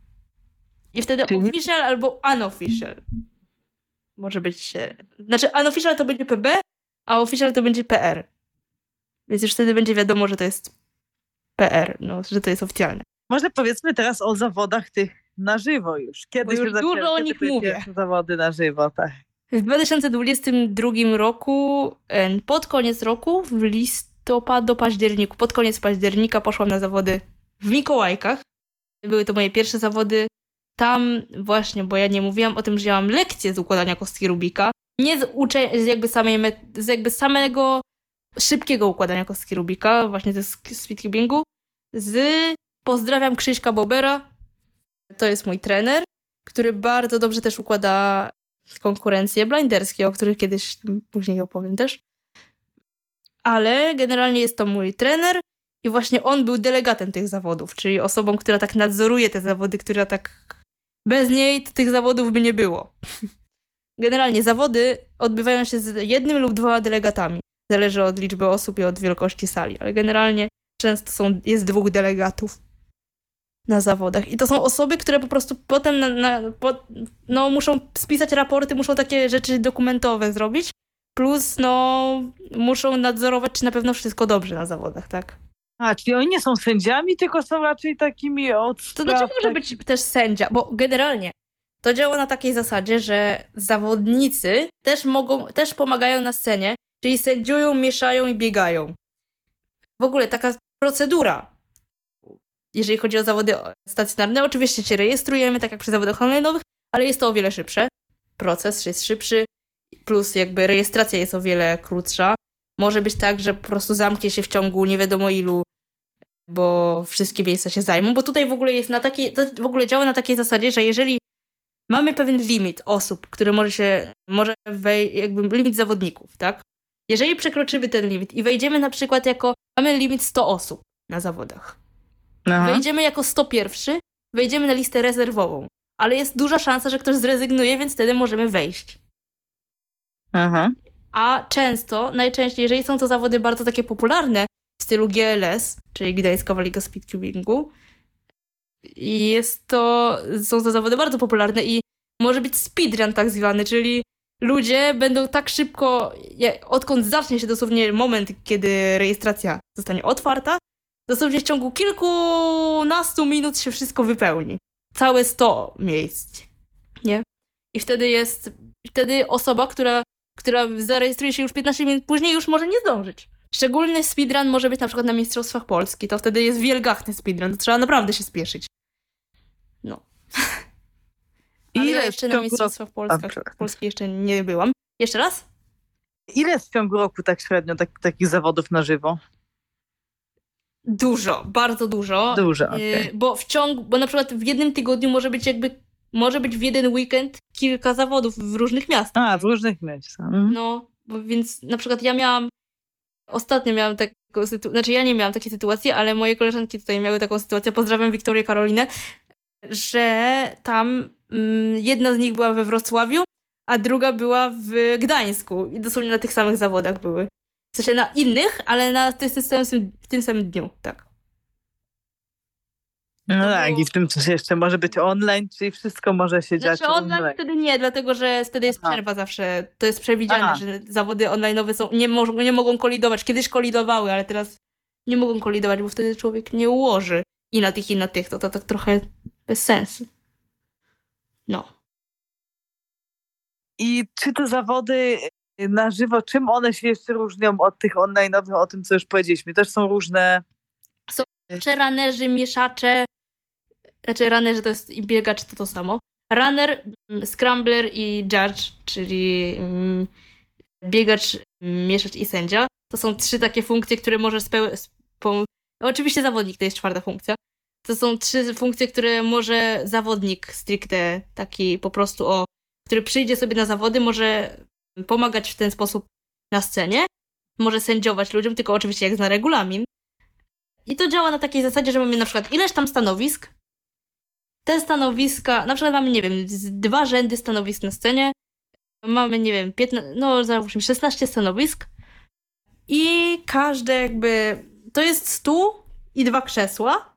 I wtedy Czyli- official albo unofficial. Może być... e, Znaczy unofficial to będzie P B, a official to będzie P R. Więc już wtedy będzie wiadomo, że to jest P R, no, że to jest oficjalne. Może powiedzmy teraz o zawodach tych na żywo już. Kiedy Bo już się zaczęły, dużo o kiedy nich były mówię. pierwsze zawody na żywo, tak. W dwa tysiące dwudziestym drugim roku, e, pod koniec roku, w listopadu, październiku, pod koniec października poszłam na zawody w Mikołajkach. Były to moje pierwsze zawody. Tam właśnie, bo ja nie mówiłam o tym, że ja mam lekcję z układania kostki Rubika. Nie z, ucze- z, jakby, samej met- z jakby samego szybkiego układania kostki Rubika, właśnie ze speedcubingu. Z pozdrawiam Krzyśka Bobera. To jest mój trener, który bardzo dobrze też układa konkurencje blinderskie, o których kiedyś później opowiem też. Ale generalnie jest to mój trener i właśnie on był delegatem tych zawodów, czyli osobą, która tak nadzoruje te zawody, która tak bez niej to tych zawodów by nie było. Generalnie zawody odbywają się z jednym lub dwoma delegatami. Zależy od liczby osób i od wielkości sali, ale generalnie często są, jest dwóch delegatów na zawodach. I to są osoby, które po prostu potem na, na, po, no, muszą spisać raporty, muszą takie rzeczy dokumentowe zrobić, plus no, muszą nadzorować, czy na pewno wszystko dobrze na zawodach, tak? A, czyli oni nie są sędziami, tylko są raczej takimi od To spraw, znaczy może tak- być też sędzia, bo generalnie to działa na takiej zasadzie, że zawodnicy też mogą, też pomagają na scenie, czyli sędziują, mieszają i biegają. W ogóle taka procedura, jeżeli chodzi o zawody stacjonarne, oczywiście się rejestrujemy, tak jak przy zawodach online'owych, ale jest to o wiele szybsze. Proces jest szybszy, plus jakby rejestracja jest o wiele krótsza. Może być tak, że po prostu zamknie się w ciągu nie wiadomo ilu, bo wszystkie miejsca się zajmą, bo tutaj w ogóle jest na takiej, to w ogóle działa na takiej zasadzie, że jeżeli mamy pewien limit osób, który może się, może wej, jakby limit zawodników, tak? Jeżeli przekroczymy ten limit i wejdziemy na przykład jako, mamy limit sto osób na zawodach, Aha. wejdziemy jako sto jeden, wejdziemy na listę rezerwową, ale jest duża szansa, że ktoś zrezygnuje, więc wtedy możemy wejść. Aha. A często, najczęściej, jeżeli są to zawody bardzo takie popularne w stylu G L S, czyli Gdańskowa Liga Speedcubingu, i jest to, są to zawody bardzo popularne i może być speedrun tak zwany, czyli ludzie będą tak szybko, je- odkąd zacznie się dosłownie moment, kiedy rejestracja zostanie otwarta, dosłownie w ciągu kilkunastu minut się wszystko wypełni. Całe sto miejsc, nie? I wtedy jest, wtedy osoba, która, która zarejestruje się już piętnaście minut później, już może nie zdążyć. Szczególny speedrun może być na przykład na Mistrzostwach Polski, to wtedy jest wielgachny speedrun, to trzeba naprawdę się spieszyć. No. Ale Ile ja w jeszcze na ciągu Mistrzostwach A, Polskach, przepraszam. Polski jeszcze nie byłam. Jeszcze raz? Ile jest w ciągu roku tak średnio tak, takich zawodów na żywo? Dużo, bardzo dużo. Dużo, Yy, okej. Bo w ciągu, bo na przykład w jednym tygodniu może być jakby, może być w jeden weekend kilka zawodów w różnych miastach. A, w różnych miejscach. Mhm. No, bo więc na przykład ja miałam, ostatnio miałam taką sytuację, znaczy ja nie miałam takiej sytuacji, ale moje koleżanki tutaj miały taką sytuację, pozdrawiam Wiktorię Karolinę, że tam mm, jedna z nich była we Wrocławiu, a druga była w Gdańsku i dosłownie na tych samych zawodach były. W sensie na innych, ale na tym, tym, samym- w tym samym dniu, tak. No To tak, było- i w tym coś jeszcze może być online, czyli wszystko może się dziać Znaczy online online. wtedy nie, dlatego że wtedy jest Aha. przerwa zawsze. To jest przewidziane, Aha. że zawody online'owe są, nie, mo- nie mogą kolidować. Kiedyś kolidowały, ale teraz nie mogą kolidować, bo wtedy człowiek nie ułoży i na tych, i na tych. To to tak trochę bez sensu. No. I czy te zawody na żywo, czym one się jeszcze różnią od tych online'owych, o tym, co już powiedzieliśmy? Też są różne... Czy runnerzy, mieszacze, znaczy runnerzy to jest i biegacz to to samo. Runner, mm, scrambler i judge, czyli mm, biegacz, mm, mieszacz i sędzia. To są trzy takie funkcje, które może spełnić. Oczywiście zawodnik to jest czwarta funkcja. To są trzy funkcje, które może zawodnik stricte taki po prostu o który przyjdzie sobie na zawody, może pomagać w ten sposób na scenie, może sędziować ludziom, tylko oczywiście jak zna regulamin. I to działa na takiej zasadzie, że mamy na przykład ileś tam stanowisk. Te stanowiska, na przykład mamy, nie wiem, dwa rzędy stanowisk na scenie. Mamy, nie wiem, piętnaście, no załóżmy szesnaście stanowisk. I każde jakby, to jest stół i dwa krzesła.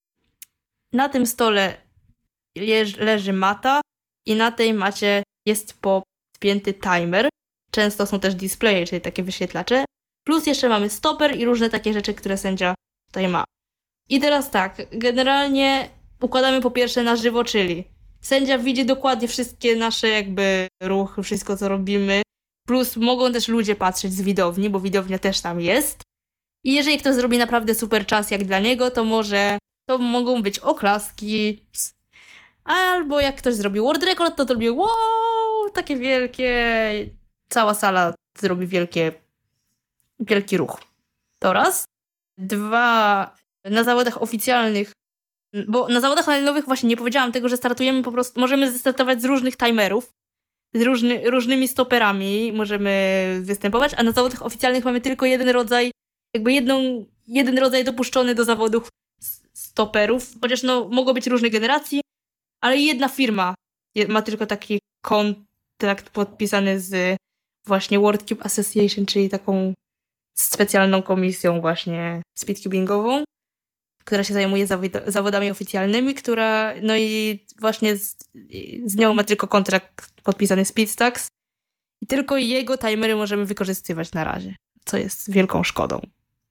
Na tym stole leż, leży mata i na tej macie jest podpięty timer. Często są też displeje, czyli takie wyświetlacze. Plus jeszcze mamy stoper i różne takie rzeczy, które sędzia tutaj ma. I teraz tak, generalnie układamy po pierwsze na żywo, czyli sędzia widzi dokładnie wszystkie nasze jakby ruchy, wszystko co robimy. Plus mogą też ludzie patrzeć z widowni, bo widownia też tam jest. I jeżeli ktoś zrobi naprawdę super czas jak dla niego, to może, to mogą być oklaski. Albo jak ktoś zrobi world record, to zrobi wow, takie wielkie, cała sala zrobi wielkie, wielki ruch. To raz. Dwa, na zawodach oficjalnych, bo na zawodach online'owych właśnie nie powiedziałam tego, że startujemy po prostu, możemy zestartować z różnych timerów, z różny, różnymi stoperami możemy występować, a na zawodach oficjalnych mamy tylko jeden rodzaj, jakby jedną, jeden rodzaj dopuszczony do zawodów stoperów, chociaż no mogą być różne generacji, ale jedna firma ma tylko taki kontrakt podpisany z właśnie World Cube Association, czyli taką specjalną komisją właśnie speedcubingową, która się zajmuje zawod- zawodami oficjalnymi, która no i właśnie z, z nią ma tylko kontrakt podpisany Speedstacks i tylko jego timery możemy wykorzystywać na razie, co jest wielką szkodą.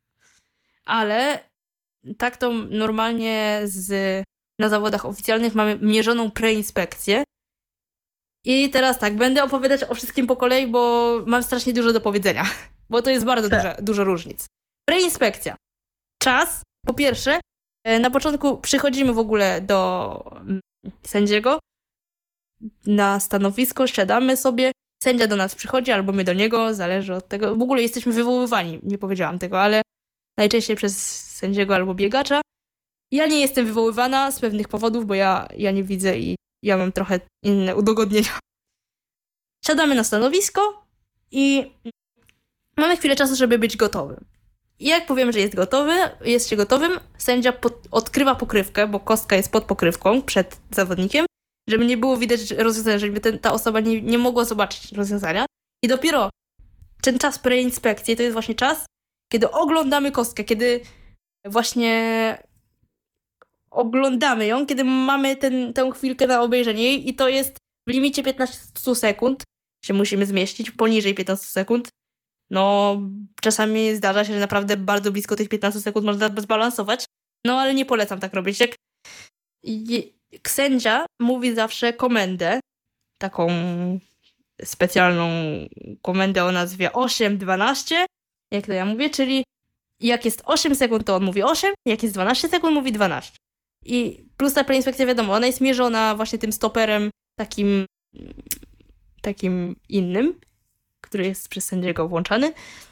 Ale tak to normalnie z, na zawodach oficjalnych mamy mierzoną preinspekcję. I teraz tak, będę opowiadać o wszystkim po kolei, bo mam strasznie dużo do powiedzenia, bo to jest bardzo dużo, dużo różnic. Preinspekcja. Czas, po pierwsze, na początku przychodzimy w ogóle do sędziego na stanowisko, siadamy sobie, sędzia do nas przychodzi albo my do niego, zależy od tego. W ogóle jesteśmy wywoływani, nie powiedziałam tego, ale najczęściej przez sędziego albo biegacza. Ja nie jestem wywoływana z pewnych powodów, bo ja, ja nie widzę i ja mam trochę inne udogodnienia. Siadamy na stanowisko i mamy chwilę czasu, żeby być gotowym. I jak powiemy, że jest gotowy, jest się gotowym, sędzia pod, odkrywa pokrywkę, bo kostka jest pod pokrywką przed zawodnikiem, żeby nie było widać rozwiązania, żeby ten, ta osoba nie, nie mogła zobaczyć rozwiązania. I dopiero ten czas preinspekcji to jest właśnie czas, kiedy oglądamy kostkę, kiedy właśnie oglądamy ją, kiedy mamy ten, tę chwilkę na obejrzenie jej i to jest w limicie piętnaście sekund, się musimy zmieścić, poniżej piętnaście sekund. No, czasami zdarza się, że naprawdę bardzo blisko tych piętnastu sekund można zbalansować, no ale nie polecam tak robić. Jak sędzia mówi zawsze komendę, taką specjalną komendę o nazwie osiem dwanaście, jak to ja mówię, czyli jak jest osiem sekund, to on mówi osiem, jak jest dwanaście sekund, mówi dwanaście. I plus ta preinspekcja, wiadomo, ona jest mierzona właśnie tym stoperem takim, takim innym, który jest przez sędziego włączany.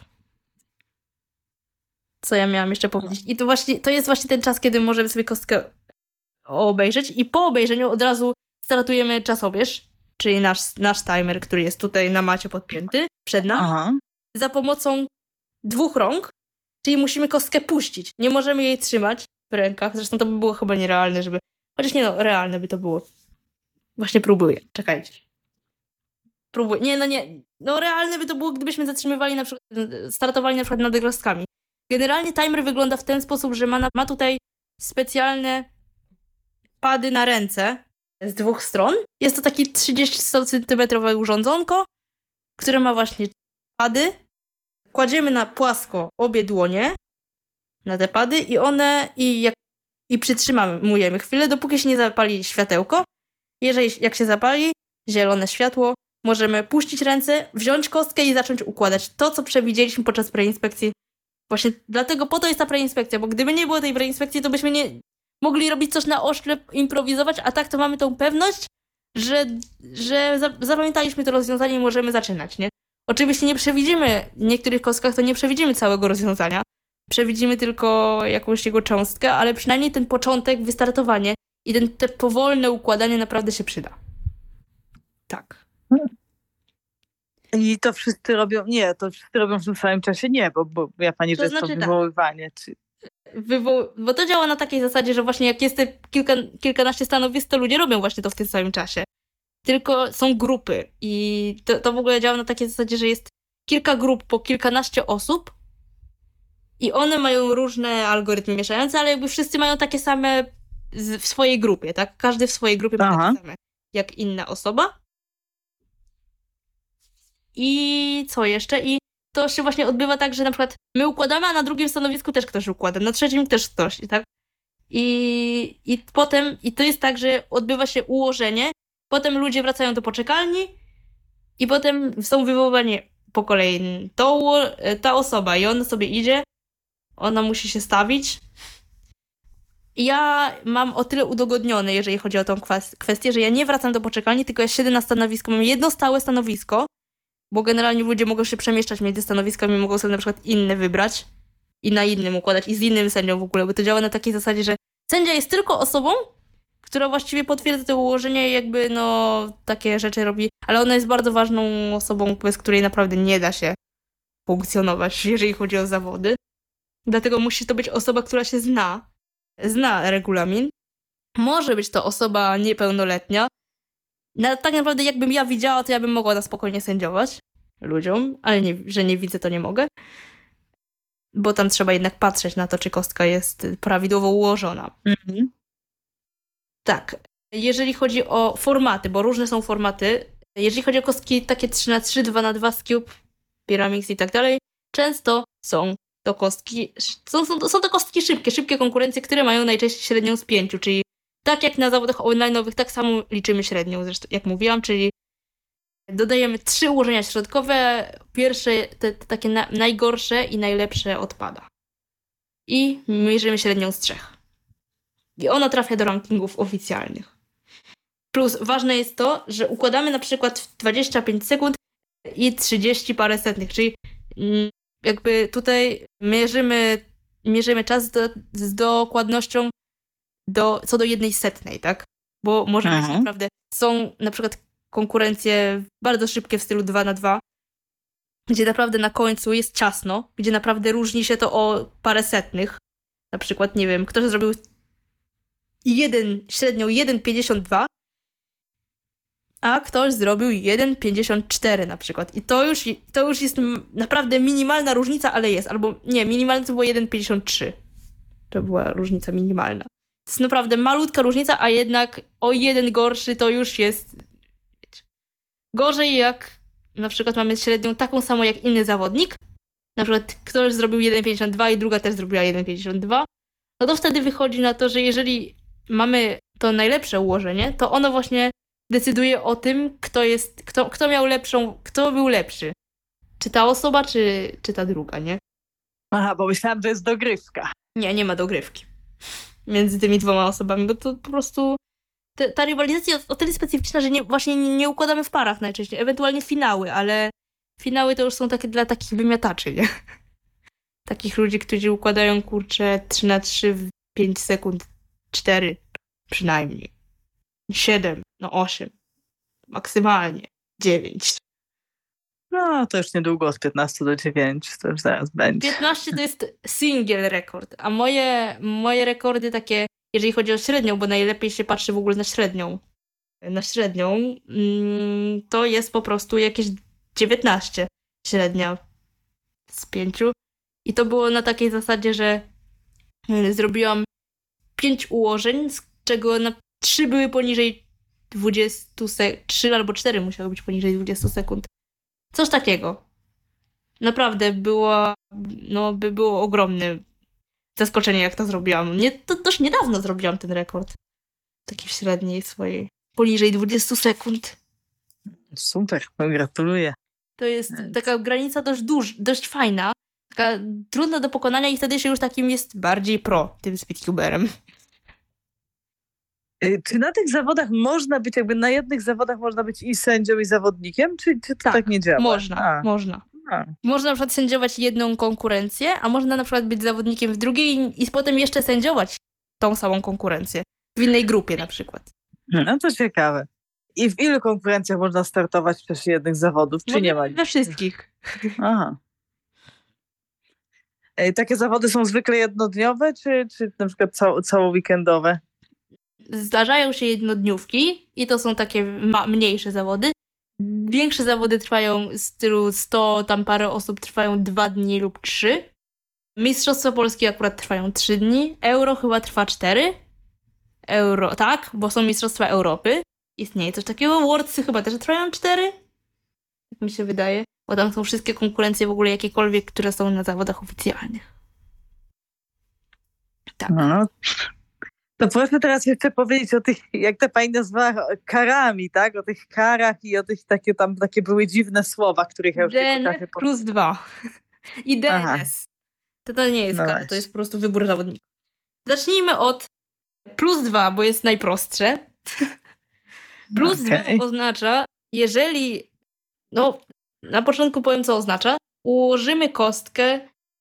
Co ja miałam jeszcze powiedzieć? I to właśnie, to jest właśnie ten czas, kiedy możemy sobie kostkę obejrzeć i po obejrzeniu od razu startujemy czasomierz, czyli nasz, nasz timer, który jest tutaj na macie podpięty przed nami, Aha. za pomocą dwóch rąk, czyli musimy kostkę puścić. Nie możemy jej trzymać w rękach, zresztą to by było chyba nierealne, żeby... Chociaż nie no, realne by to było. Właśnie próbuję, czekajcie. Próbuję. Nie, no nie. No realne by to było, gdybyśmy zatrzymywali na przykład, startowali na przykład nad gwiazdkami. Generalnie timer wygląda w ten sposób, że ma, na, ma tutaj specjalne pady na ręce z dwóch stron. Jest to takie trzydzieści centymetrowe urządzonko, które ma właśnie pady. Kładziemy na płasko obie dłonie na te pady i one i, jak, i przytrzymujemy chwilę, dopóki się nie zapali światełko. Jeżeli jak się zapali zielone światło, możemy puścić ręce, wziąć kostkę i zacząć układać to, co przewidzieliśmy podczas preinspekcji. Właśnie dlatego po to jest ta preinspekcja, bo gdyby nie było tej preinspekcji, to byśmy nie mogli robić coś na oślep, improwizować, a tak to mamy tą pewność, że, że zapamiętaliśmy to rozwiązanie i możemy zaczynać, nie? Oczywiście nie przewidzimy, w niektórych kostkach to nie przewidzimy całego rozwiązania, przewidzimy tylko jakąś jego cząstkę, ale przynajmniej ten początek, wystartowanie i ten, te powolne układanie naprawdę się przyda. Tak. I to wszyscy robią, nie, to wszyscy robią w tym samym czasie, nie, bo, bo ja pani, To że jest znaczy to tak. wywoływanie. Czy... Wywo- bo to działa na takiej zasadzie, że właśnie jak jest te kilka, kilkanaście stanowisk, to ludzie robią właśnie to w tym samym czasie. Tylko są grupy i to, to w ogóle działa na takiej zasadzie, że jest kilka grup po kilkanaście osób i one mają różne algorytmy mieszające, ale jakby wszyscy mają takie same z, w swojej grupie, tak? Każdy w swojej grupie ma Aha. takie same jak inna osoba. I co jeszcze? I to się właśnie odbywa tak, że na przykład my układamy, a na drugim stanowisku też ktoś układa, na trzecim też ktoś, tak? I, i potem, i to jest tak, że odbywa się ułożenie, potem ludzie wracają do poczekalni i potem są wywoływani po kolei to, uło- ta osoba i ona sobie idzie, ona musi się stawić. I ja mam o tyle udogodnione, jeżeli chodzi o tą kwas- kwestię, że ja nie wracam do poczekalni, tylko ja siedzę na stanowisku, mam jedno stałe stanowisko, bo generalnie ludzie mogą się przemieszczać między stanowiskami, mogą sobie na przykład inne wybrać i na innym układać i z innym sędzią w ogóle, bo to działa na takiej zasadzie, że sędzia jest tylko osobą, która właściwie potwierdza to ułożenie i jakby no takie rzeczy robi, ale ona jest bardzo ważną osobą, bez której naprawdę nie da się funkcjonować, jeżeli chodzi o zawody. Dlatego musi to być osoba, która się zna, zna regulamin. Może być to osoba niepełnoletnia. No, tak naprawdę jakbym ja widziała, to ja bym mogła na spokojnie sędziować ludziom, ale nie, że nie widzę, to nie mogę. Bo tam trzeba jednak patrzeć na to, czy kostka jest prawidłowo ułożona. Mhm. Tak. Jeżeli chodzi o formaty, bo różne są formaty, jeżeli chodzi o kostki takie trzy na trzy, dwa na dwa, Cube, Pyramix i tak dalej, często są to kostki, są, są, są to kostki szybkie, szybkie konkurencje, które mają najczęściej średnią z pięciu, czyli tak jak na zawodach online'owych, tak samo liczymy średnią, zresztą jak mówiłam, czyli dodajemy trzy ułożenia środkowe, pierwsze, te, te takie na, najgorsze i najlepsze odpada. I mierzymy średnią z trzech. I ona trafia do rankingów oficjalnych. Plus ważne jest to, że układamy na przykład w dwadzieścia pięć sekund i trzydzieści parę setnych, czyli jakby tutaj mierzymy, mierzymy czas do, z dokładnością do, co do jednej setnej, tak? Bo może być Mhm. naprawdę, są na przykład konkurencje bardzo szybkie w stylu dwa na dwa, gdzie naprawdę na końcu jest ciasno, gdzie naprawdę różni się to o parę setnych. Na przykład, nie wiem, ktoś zrobił jeden, średnią jeden pięćdziesiąt dwa, a ktoś zrobił jeden pięćdziesiąt cztery na przykład. I to już, to już jest m- naprawdę minimalna różnica, ale jest. Albo nie, minimalna to było jeden pięćdziesiąt trzy. To była różnica minimalna. To jest naprawdę malutka różnica, a jednak o jeden gorszy to już jest gorzej, jak na przykład mamy średnią taką samą jak inny zawodnik. Na przykład ktoś zrobił jeden pięćdziesiąt dwa i druga też zrobiła jeden pięćdziesiąt dwa. No to wtedy wychodzi na to, że jeżeli mamy to najlepsze ułożenie, to ono właśnie decyduje o tym, kto jest, kto, kto miał lepszą, kto był lepszy. Czy ta osoba, czy, czy ta druga, nie? Aha, bo myślałam, że jest dogrywka. Nie, nie ma dogrywki między tymi dwoma osobami, bo to po prostu te, ta rywalizacja jest o tyle specyficzna, że nie, właśnie nie, nie układamy w parach najczęściej, ewentualnie finały, ale finały to już są takie dla takich wymiataczy, nie? Takich ludzi, którzy układają, kurczę, trzy na trzy w pięć sekund, cztery przynajmniej, siedem, no osiem, maksymalnie dziewięć. No, to już niedługo od piętnastu do dziewięciu, to już zaraz będzie. piętnaście to jest single rekord, a moje, moje rekordy takie, jeżeli chodzi o średnią, bo najlepiej się patrzy w ogóle na średnią, na średnią, mm, to jest po prostu jakieś dziewiętnaście średnia z pięciu. I to było na takiej zasadzie, że y, zrobiłam pięć ułożeń, z czego na trzy były poniżej dwudziestu sekund, trzy albo cztery musiały być poniżej dwudziestu sekund. Coś takiego. Naprawdę było, no by było ogromne zaskoczenie, jak to zrobiłam. Nie, to dość niedawno zrobiłam ten rekord. Taki w średniej swojej. Poniżej dwudziestu sekund. Super, gratuluję. To jest taka granica dość duż, dość fajna. Taka trudna do pokonania i wtedy się już takim jest bardziej pro, tym speedcuberem. Y, Czy na tych zawodach można być, jakby na jednych zawodach można być i sędzią, i zawodnikiem? Czy, czy to tak, Tak, nie działa? Można, A, można. a. Można na przykład sędziować jedną konkurencję, a można na przykład być zawodnikiem w drugiej i, i potem jeszcze sędziować tą samą konkurencję. W innej grupie na przykład. No to ciekawe. I w ilu konkurencjach można startować w czasie jednych zawodów? Czy nie ma? We wszystkich. Aha. Ej, takie zawody są zwykle jednodniowe, czy, czy na przykład cał, całoweekendowe? Zdarzają się jednodniówki i to są takie ma- mniejsze zawody. Większe zawody trwają z stylu sto, tam parę osób trwają dwa dni lub trzy. Mistrzostwa Polski akurat trwają trzy dni. Euro chyba trwa cztery. Euro, tak, bo są Mistrzostwa Europy. Istnieje coś takiego. Worldsy chyba też trwają cztery. Tak mi się wydaje. Bo tam są wszystkie konkurencje w ogóle jakiekolwiek, które są na zawodach oficjalnych. Tak. No. To proszę teraz jeszcze powiedzieć o tych, jak to pani nazwała, karami, tak? O tych karach i o tych, takie tam, takie były dziwne słowa, których ja już nie D N potrafię F plus dwa. I D N S. Aha. To to nie jest No kara, właśnie. to jest po prostu wybór zawodnika. Zacznijmy od plus dwa, bo jest najprostsze. Plus Okej. dwa oznacza, jeżeli, no na początku powiem, co oznacza. Ułożymy kostkę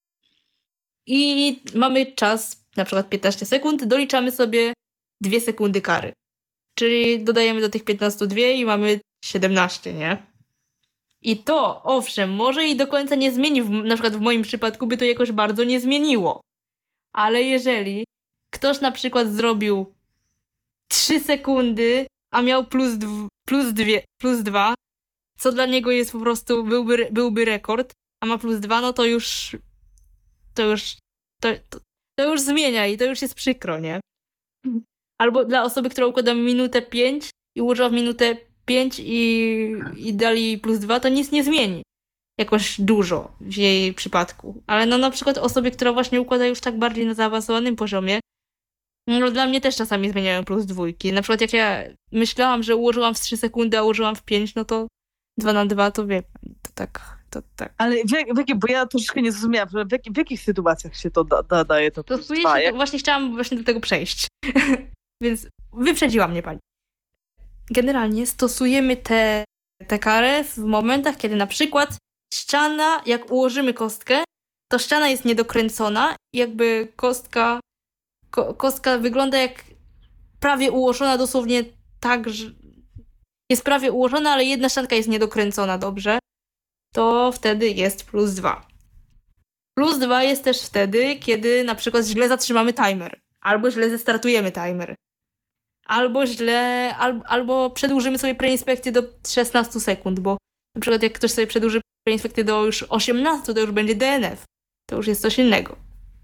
i mamy czas, na przykład piętnaście sekund, doliczamy sobie dwie sekundy kary. Czyli dodajemy do tych piętnastu dwie i mamy siedemnaście, nie? I to, owszem, może i do końca nie zmieni, w, na przykład w moim przypadku by to jakoś bardzo nie zmieniło. Ale jeżeli ktoś na przykład zrobił trzy sekundy, a miał plus, dw, plus, dwie, plus dwa, co dla niego jest po prostu, byłby, byłby rekord, a ma plus dwa, no to już to już to, to, to już zmienia i to już jest przykro, nie? Albo dla osoby, która układa minutę pięć i ułożyła w minutę pięć i, i dali plus dwa, to nic nie zmieni. Jakoś dużo w jej przypadku. Ale no na przykład osobie, która właśnie układa już tak bardziej na zaawansowanym poziomie, no dla mnie też czasami zmieniają plus dwójki. Na przykład jak ja myślałam, że ułożyłam w trzy sekundy, a ułożyłam w pięć, no to dwa na dwa to wie pani, to tak, to tak. Ale w, jak- w jakie, bo ja troszeczkę nie zrozumiałam, że w, jak, w jakich sytuacjach się to da, da, daje to plus Stosuje dwa? się, Jak- to, właśnie chciałam właśnie do tego przejść. Więc wyprzedziła mnie pani. Generalnie stosujemy te, te karę w momentach, kiedy na przykład ściana, jak ułożymy kostkę, to ściana jest niedokręcona i jakby kostka, ko, kostka wygląda jak prawie ułożona, dosłownie tak, że jest prawie ułożona, ale jedna ścianka jest niedokręcona dobrze, to wtedy jest plus dwa. Plus dwa jest też wtedy, kiedy na przykład źle zatrzymamy timer, albo źle zestartujemy timer, albo źle, al, albo przedłużymy sobie preinspekcję do szesnastu sekund, bo na przykład jak ktoś sobie przedłuży preinspekcję do już osiemnastu, to już będzie D N F. To już jest coś innego.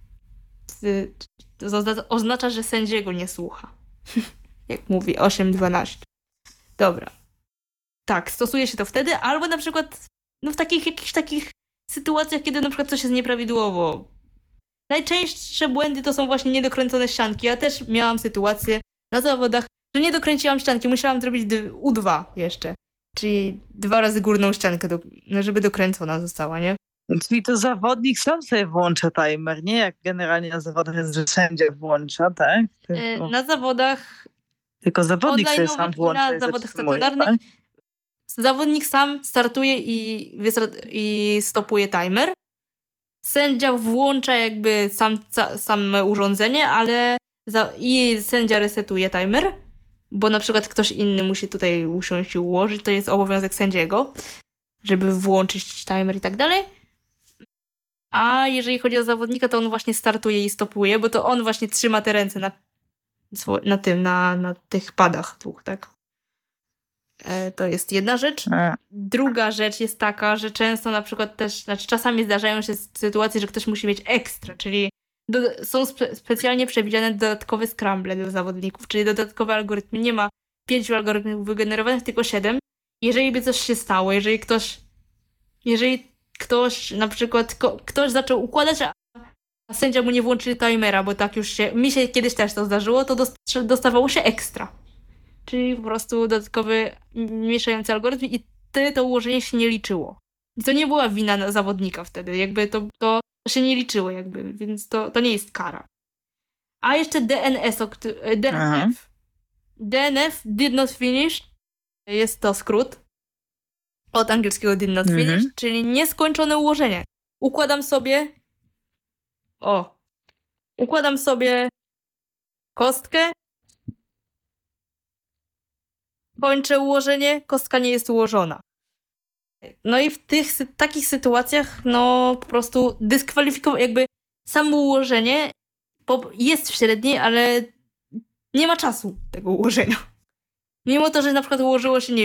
To oznacza, oznacza że sędziego nie słucha. Jak mówi osiem dwanaście. Dobra. Tak, stosuje się to wtedy, albo na przykład no w takich jakichś takich sytuacjach, kiedy na przykład coś jest nieprawidłowo. Najczęstsze błędy to są właśnie niedokręcone ścianki. Ja też miałam sytuację na zawodach, że nie dokręciłam ścianki. Musiałam zrobić d- U dwa jeszcze. Czyli dwa razy górną ściankę, do, no żeby dokręcona została, nie? Czyli to zawodnik sam sobie włącza timer, nie? Jak generalnie na zawodach jest, że sędzia włącza, tak? E, Tylko, na zawodach tylko zawodnik sobie online'owych sam i włącza na i zawodach zatrzymuje, stacjonarnych tak? zawodnik sam startuje i, wysra- i stopuje timer. Sędzia włącza jakby sam, ca- same urządzenie, ale za- i sędzia resetuje timer, bo na przykład ktoś inny musi tutaj usiąść i ułożyć, to jest obowiązek sędziego, żeby włączyć timer i tak dalej. A jeżeli chodzi o zawodnika, to on właśnie startuje i stopuje, bo to on właśnie trzyma te ręce na, swo- na tym, na, na tych padach dwóch, tak? E, to jest jedna rzecz. A, Druga rzecz jest taka, że często na przykład też, znaczy czasami zdarzają się sytuacje, że ktoś musi mieć ekstra, czyli do, są spe, specjalnie przewidziane dodatkowe scramble dla zawodników, czyli dodatkowe algorytmy. Nie ma pięciu algorytmów wygenerowanych, tylko siedem. Jeżeli by coś się stało, jeżeli ktoś, jeżeli ktoś na przykład, ko, ktoś zaczął układać, a a sędzia mu nie włączyli timera, bo tak już się, mi się kiedyś też to zdarzyło, to dost- dostawało się ekstra. Czyli po prostu dodatkowy mieszający algorytm i wtedy to ułożenie się nie liczyło. I to nie była wina na zawodnika wtedy, jakby to, to się nie liczyło jakby, więc to, to nie jest kara. A jeszcze D N S, o któ- D N F. Aha. D N F, did not finish, jest to skrót od angielskiego did not finish, Mhm. czyli nieskończone ułożenie. Układam sobie o, układam sobie kostkę kończę ułożenie, kostka nie jest ułożona. No i w tych sy- takich sytuacjach, no po prostu dyskwalifikować, jakby samo ułożenie po- jest w średniej, ale nie ma czasu tego ułożenia. Mimo to, że na przykład ułożyło się, nie